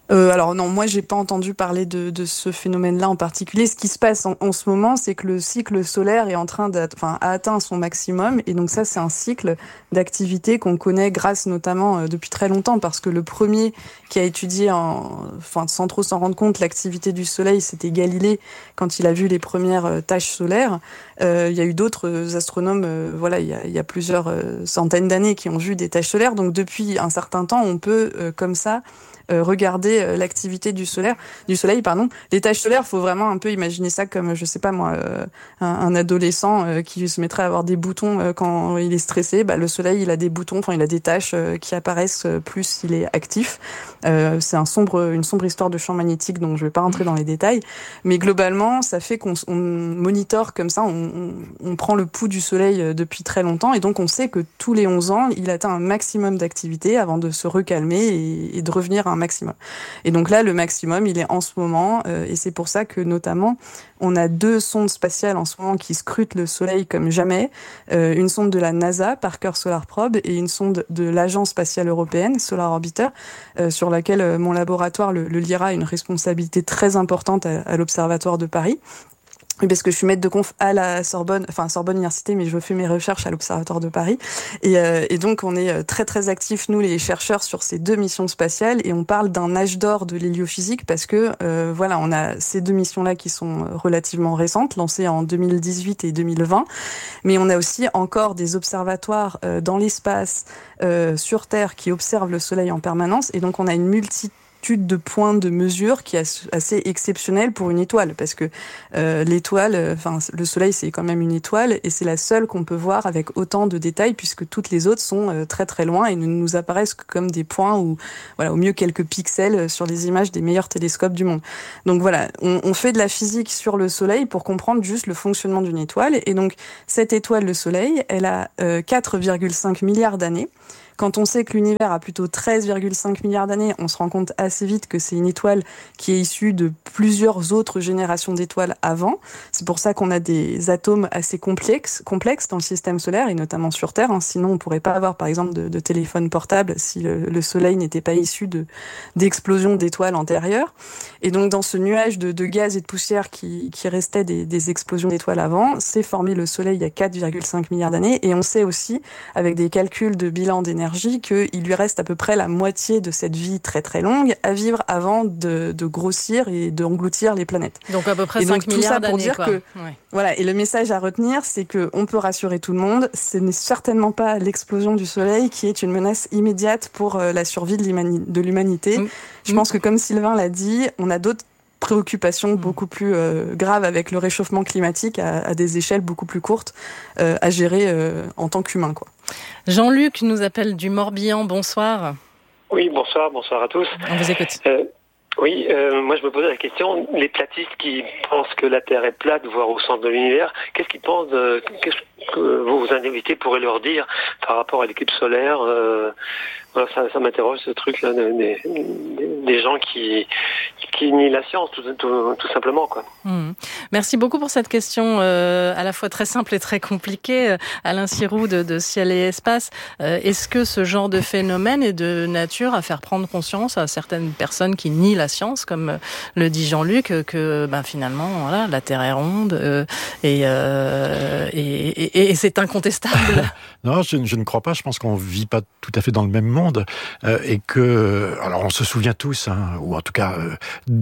Euh, alors non, moi j'ai pas entendu parler de, de ce phénomène-là en particulier. Ce qui se passe en, en ce moment, c'est que le cycle solaire est en train d'atteindre, enfin, a atteint son maximum, et donc ça c'est un cycle d'activité qu'on connaît grâce notamment euh, depuis très longtemps, parce que le premier qui a étudié, en, enfin sans trop s'en rendre compte, l'activité du Soleil, c'était Galilée quand il a vu les premières euh, taches solaires. Euh, il y a eu d'autres astronomes, euh, voilà, il y a, il y a plusieurs euh, centaines d'années qui ont vu des taches solaires. Donc depuis un certain temps, on peut euh, comme ça Euh, regarder euh, l'activité du solaire, du soleil, pardon. Les taches solaires, faut vraiment un peu imaginer ça comme, je sais pas moi, euh, un, un adolescent euh, qui se mettrait à avoir des boutons euh, quand il est stressé. Bah, le soleil, il a des boutons, enfin, il a des taches euh, qui apparaissent euh, plus il est actif. Euh, c'est un sombre, une sombre histoire de champ magnétique, donc je vais pas rentrer dans les détails. Mais globalement, ça fait qu'on on monitore comme ça, on, on, on prend le pouls du soleil euh, depuis très longtemps, et donc on sait que tous les onze ans, il atteint un maximum d'activité avant de se recalmer et, et de revenir à un maximum. Et donc là, le maximum, il est en ce moment, euh, et c'est pour ça que notamment, on a deux sondes spatiales en ce moment qui scrutent le Soleil comme jamais. Euh, une sonde de la NASA, Parker Solar Probe, et une sonde de l'Agence spatiale européenne, Solar Orbiter, euh, sur laquelle euh, mon laboratoire, le, le LIRA, a une responsabilité très importante à, à l'Observatoire de Paris. Parce que je suis maître de conf à la Sorbonne, enfin Sorbonne Université, mais je fais mes recherches à l'Observatoire de Paris. Et, euh, et donc on est très très actifs, nous les chercheurs, sur ces deux missions spatiales, et on parle d'un âge d'or de l'héliophysique parce que euh, voilà, on a ces deux missions-là qui sont relativement récentes, lancées en deux mille dix-huit et deux mille vingt, mais on a aussi encore des observatoires euh, dans l'espace, euh, sur Terre, qui observent le Soleil en permanence, et donc on a une multitude de points de mesure qui est assez exceptionnel pour une étoile, parce que euh, l'étoile, enfin euh, le Soleil c'est quand même une étoile, et c'est la seule qu'on peut voir avec autant de détails, puisque toutes les autres sont euh, très très loin et ne nous apparaissent que comme des points, ou voilà, au mieux quelques pixels sur les images des meilleurs télescopes du monde. Donc voilà, on, on fait de la physique sur le Soleil pour comprendre juste le fonctionnement d'une étoile, et donc cette étoile, le Soleil, elle a euh, quatre virgule cinq milliards d'années. Quand on sait que l'univers a plutôt treize virgule cinq milliards d'années, on se rend compte assez vite que c'est une étoile qui est issue de plusieurs autres générations d'étoiles avant. C'est pour ça qu'on a des atomes assez complexes, complexes dans le système solaire, et notamment sur Terre. Hein. Sinon, on pourrait pas avoir, par exemple, de, de téléphone portable si le, le Soleil n'était pas issu de, d'explosions d'étoiles antérieures. Et donc, dans ce nuage de, de gaz et de poussière qui, qui restait des, des explosions d'étoiles avant, s'est formé le Soleil il y a quatre virgule cinq milliards d'années. Et on sait aussi, avec des calculs de bilan d'énergie, qu'il lui reste à peu près la moitié de cette vie très très longue à vivre avant de, de grossir et d'engloutir les planètes. Donc à peu près et cinq donc, milliards tout ça pour d'années, dire quoi. que Ouais. voilà, et le message à retenir, c'est que on peut rassurer tout le monde, ce n'est certainement pas l'explosion du Soleil qui est une menace immédiate pour euh, la survie de, l'humani- de l'humanité. Mmh. Je mmh. pense que comme Sylvain l'a dit, on a d'autres préoccupations beaucoup plus euh, graves avec le réchauffement climatique à, à des échelles beaucoup plus courtes euh, à gérer euh, en tant qu'humain, quoi. Jean-Luc nous appelle du Morbihan, bonsoir. Oui, bonsoir, bonsoir à tous. On vous écoute. Euh, oui, euh, moi je me posais la question, les platistes qui pensent que la Terre est plate, voire au centre de l'univers, qu'est-ce qu'ils pensent, de, qu'est-ce que vous, vos invités pourraient leur dire par rapport à l'éclipse solaire euh, voilà, ça, ça m'interroge ce truc-là, des, des, des gens qui, qui nient la science, tout, tout, tout simplement, quoi. Mmh. Merci beaucoup pour cette question euh, à la fois très simple et très compliquée. Alain Siroux de, de Ciel et Espace, euh, est-ce que ce genre de phénomène est de nature à faire prendre conscience à certaines personnes qui nient la science, comme le dit Jean-Luc, que ben, finalement voilà, la Terre est ronde euh, et, euh, et, et, et c'est incontestable? Non, je, je ne crois pas. Je pense qu'on vit pas tout à fait dans le même monde euh, et que, alors on se souvient tous, hein, ou en tout cas euh,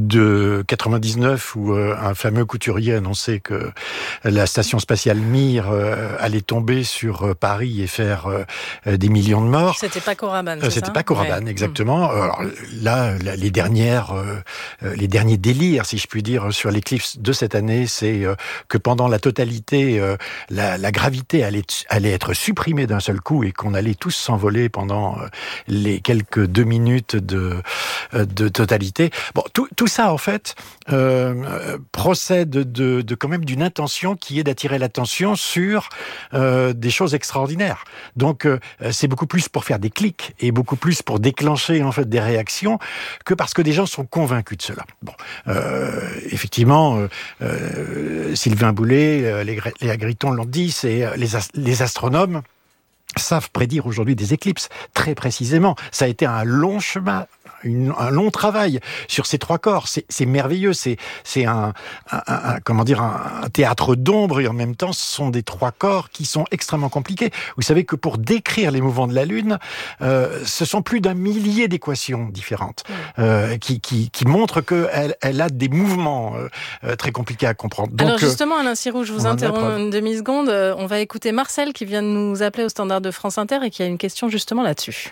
de quatre-vingt-dix-neuf où euh, un fameux couturier annonçait que la station spatiale Mir euh, allait tomber sur euh, Paris et faire euh, des millions de morts. C'était Paco Rabanne, c'est euh, C'était ça Paco Rabanne, ouais. Exactement. Alors là, là, les dernières, euh, les derniers délires, si je puis dire, sur l'éclipse de cette année, c'est euh, que pendant la totalité, euh, la, la gravité allait, allait être supprimée d'un seul coup et qu'on allait tous s'envoler pendant euh, les quelques deux minutes de, euh, de totalité. Bon, tout, tout ça, en fait, euh, procède de, de quand même d'une intention qui est d'attirer l'attention sur euh, des choses extraordinaires. Donc, euh, c'est beaucoup plus pour faire des clics et beaucoup plus pour déclencher en fait des réactions que parce que des gens sont convaincus de cela. Bon, euh, effectivement, euh, euh, Sylvain Boulet, les, les Agritons l'ont dit, c'est les, as, les astronomes savent prédire aujourd'hui des éclipses, très précisément. Ça a été un long chemin, une, un long travail sur ces trois corps. C'est, c'est merveilleux. C'est, c'est un, un, un, comment dire, un, un théâtre d'ombre et en même temps, ce sont des trois corps qui sont extrêmement compliqués. Vous savez que pour décrire les mouvements de la Lune, euh, ce sont plus d'un millier d'équations différentes euh, qui, qui, qui montrent qu'elle elle a des mouvements euh, très compliqués à comprendre. Donc, Alors justement, Alain Sirou, je vous interromps une demi-seconde. On va écouter Marcel qui vient de nous appeler au standard de France Inter et qui a une question justement là-dessus.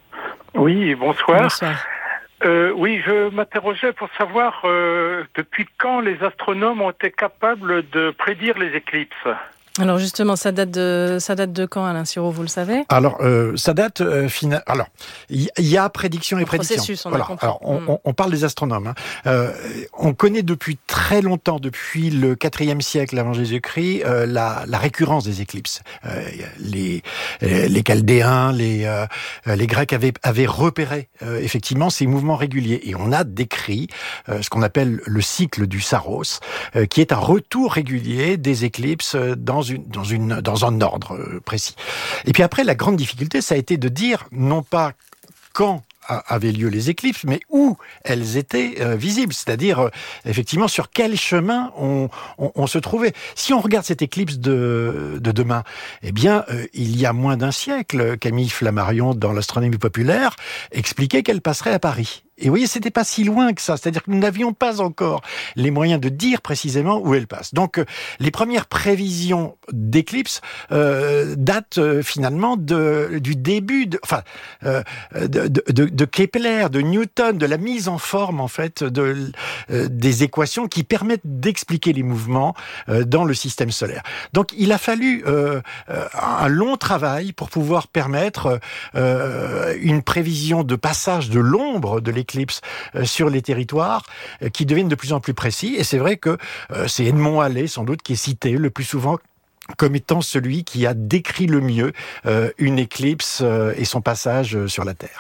Oui, bonsoir. Bonsoir. Euh, oui, je m'interrogeais pour savoir euh, depuis quand les astronomes ont été capables de prédire les éclipses. Alors justement, ça date de ça date de quand, Alain Sirou, vous le savez? Alors, euh, ça date euh, fina... Alors, il y, y a prédiction et Le prédiction. processus, on voilà. a compris. Alors, on, Mm. on, on parle des astronomes. Hein. Euh, on connaît depuis très longtemps, depuis le quatrième siècle avant Jésus-Christ, euh, la, la récurrence des éclipses. Euh, les les Chaldéens, les euh, les Grecs avaient avaient repéré euh, effectivement ces mouvements réguliers et on a décrit euh, ce qu'on appelle le cycle du Saros, euh, qui est un retour régulier des éclipses dans une dans une dans un ordre précis. Et puis après, la grande difficulté, ça a été de dire non pas quand avaient lieu les éclipses, mais où elles étaient euh, visibles, c'est-à-dire euh, effectivement sur quel chemin on, on, on se trouvait. Si on regarde cette éclipse de, de demain, eh bien, euh, il y a moins d'un siècle, Camille Flammarion, dans l'astronomie populaire, expliquait qu'elle passerait à Paris. Et vous voyez, c'était pas si loin que ça. C'est-à-dire que nous n'avions pas encore les moyens de dire précisément où elle passe. Donc, euh, les premières prévisions d'éclipses euh, datent euh, finalement de, du début, de, enfin, euh, de, de, de Kepler, de Newton, de la mise en forme en fait de euh, des équations qui permettent d'expliquer les mouvements euh, dans le système solaire. Donc, il a fallu euh, un long travail pour pouvoir permettre euh, une prévision de passage de l'ombre de l'éclipse éclipses sur les territoires qui deviennent de plus en plus précis. Et c'est vrai que c'est Edmond Halley, sans doute, qui est cité le plus souvent comme étant celui qui a décrit le mieux une éclipse et son passage sur la Terre.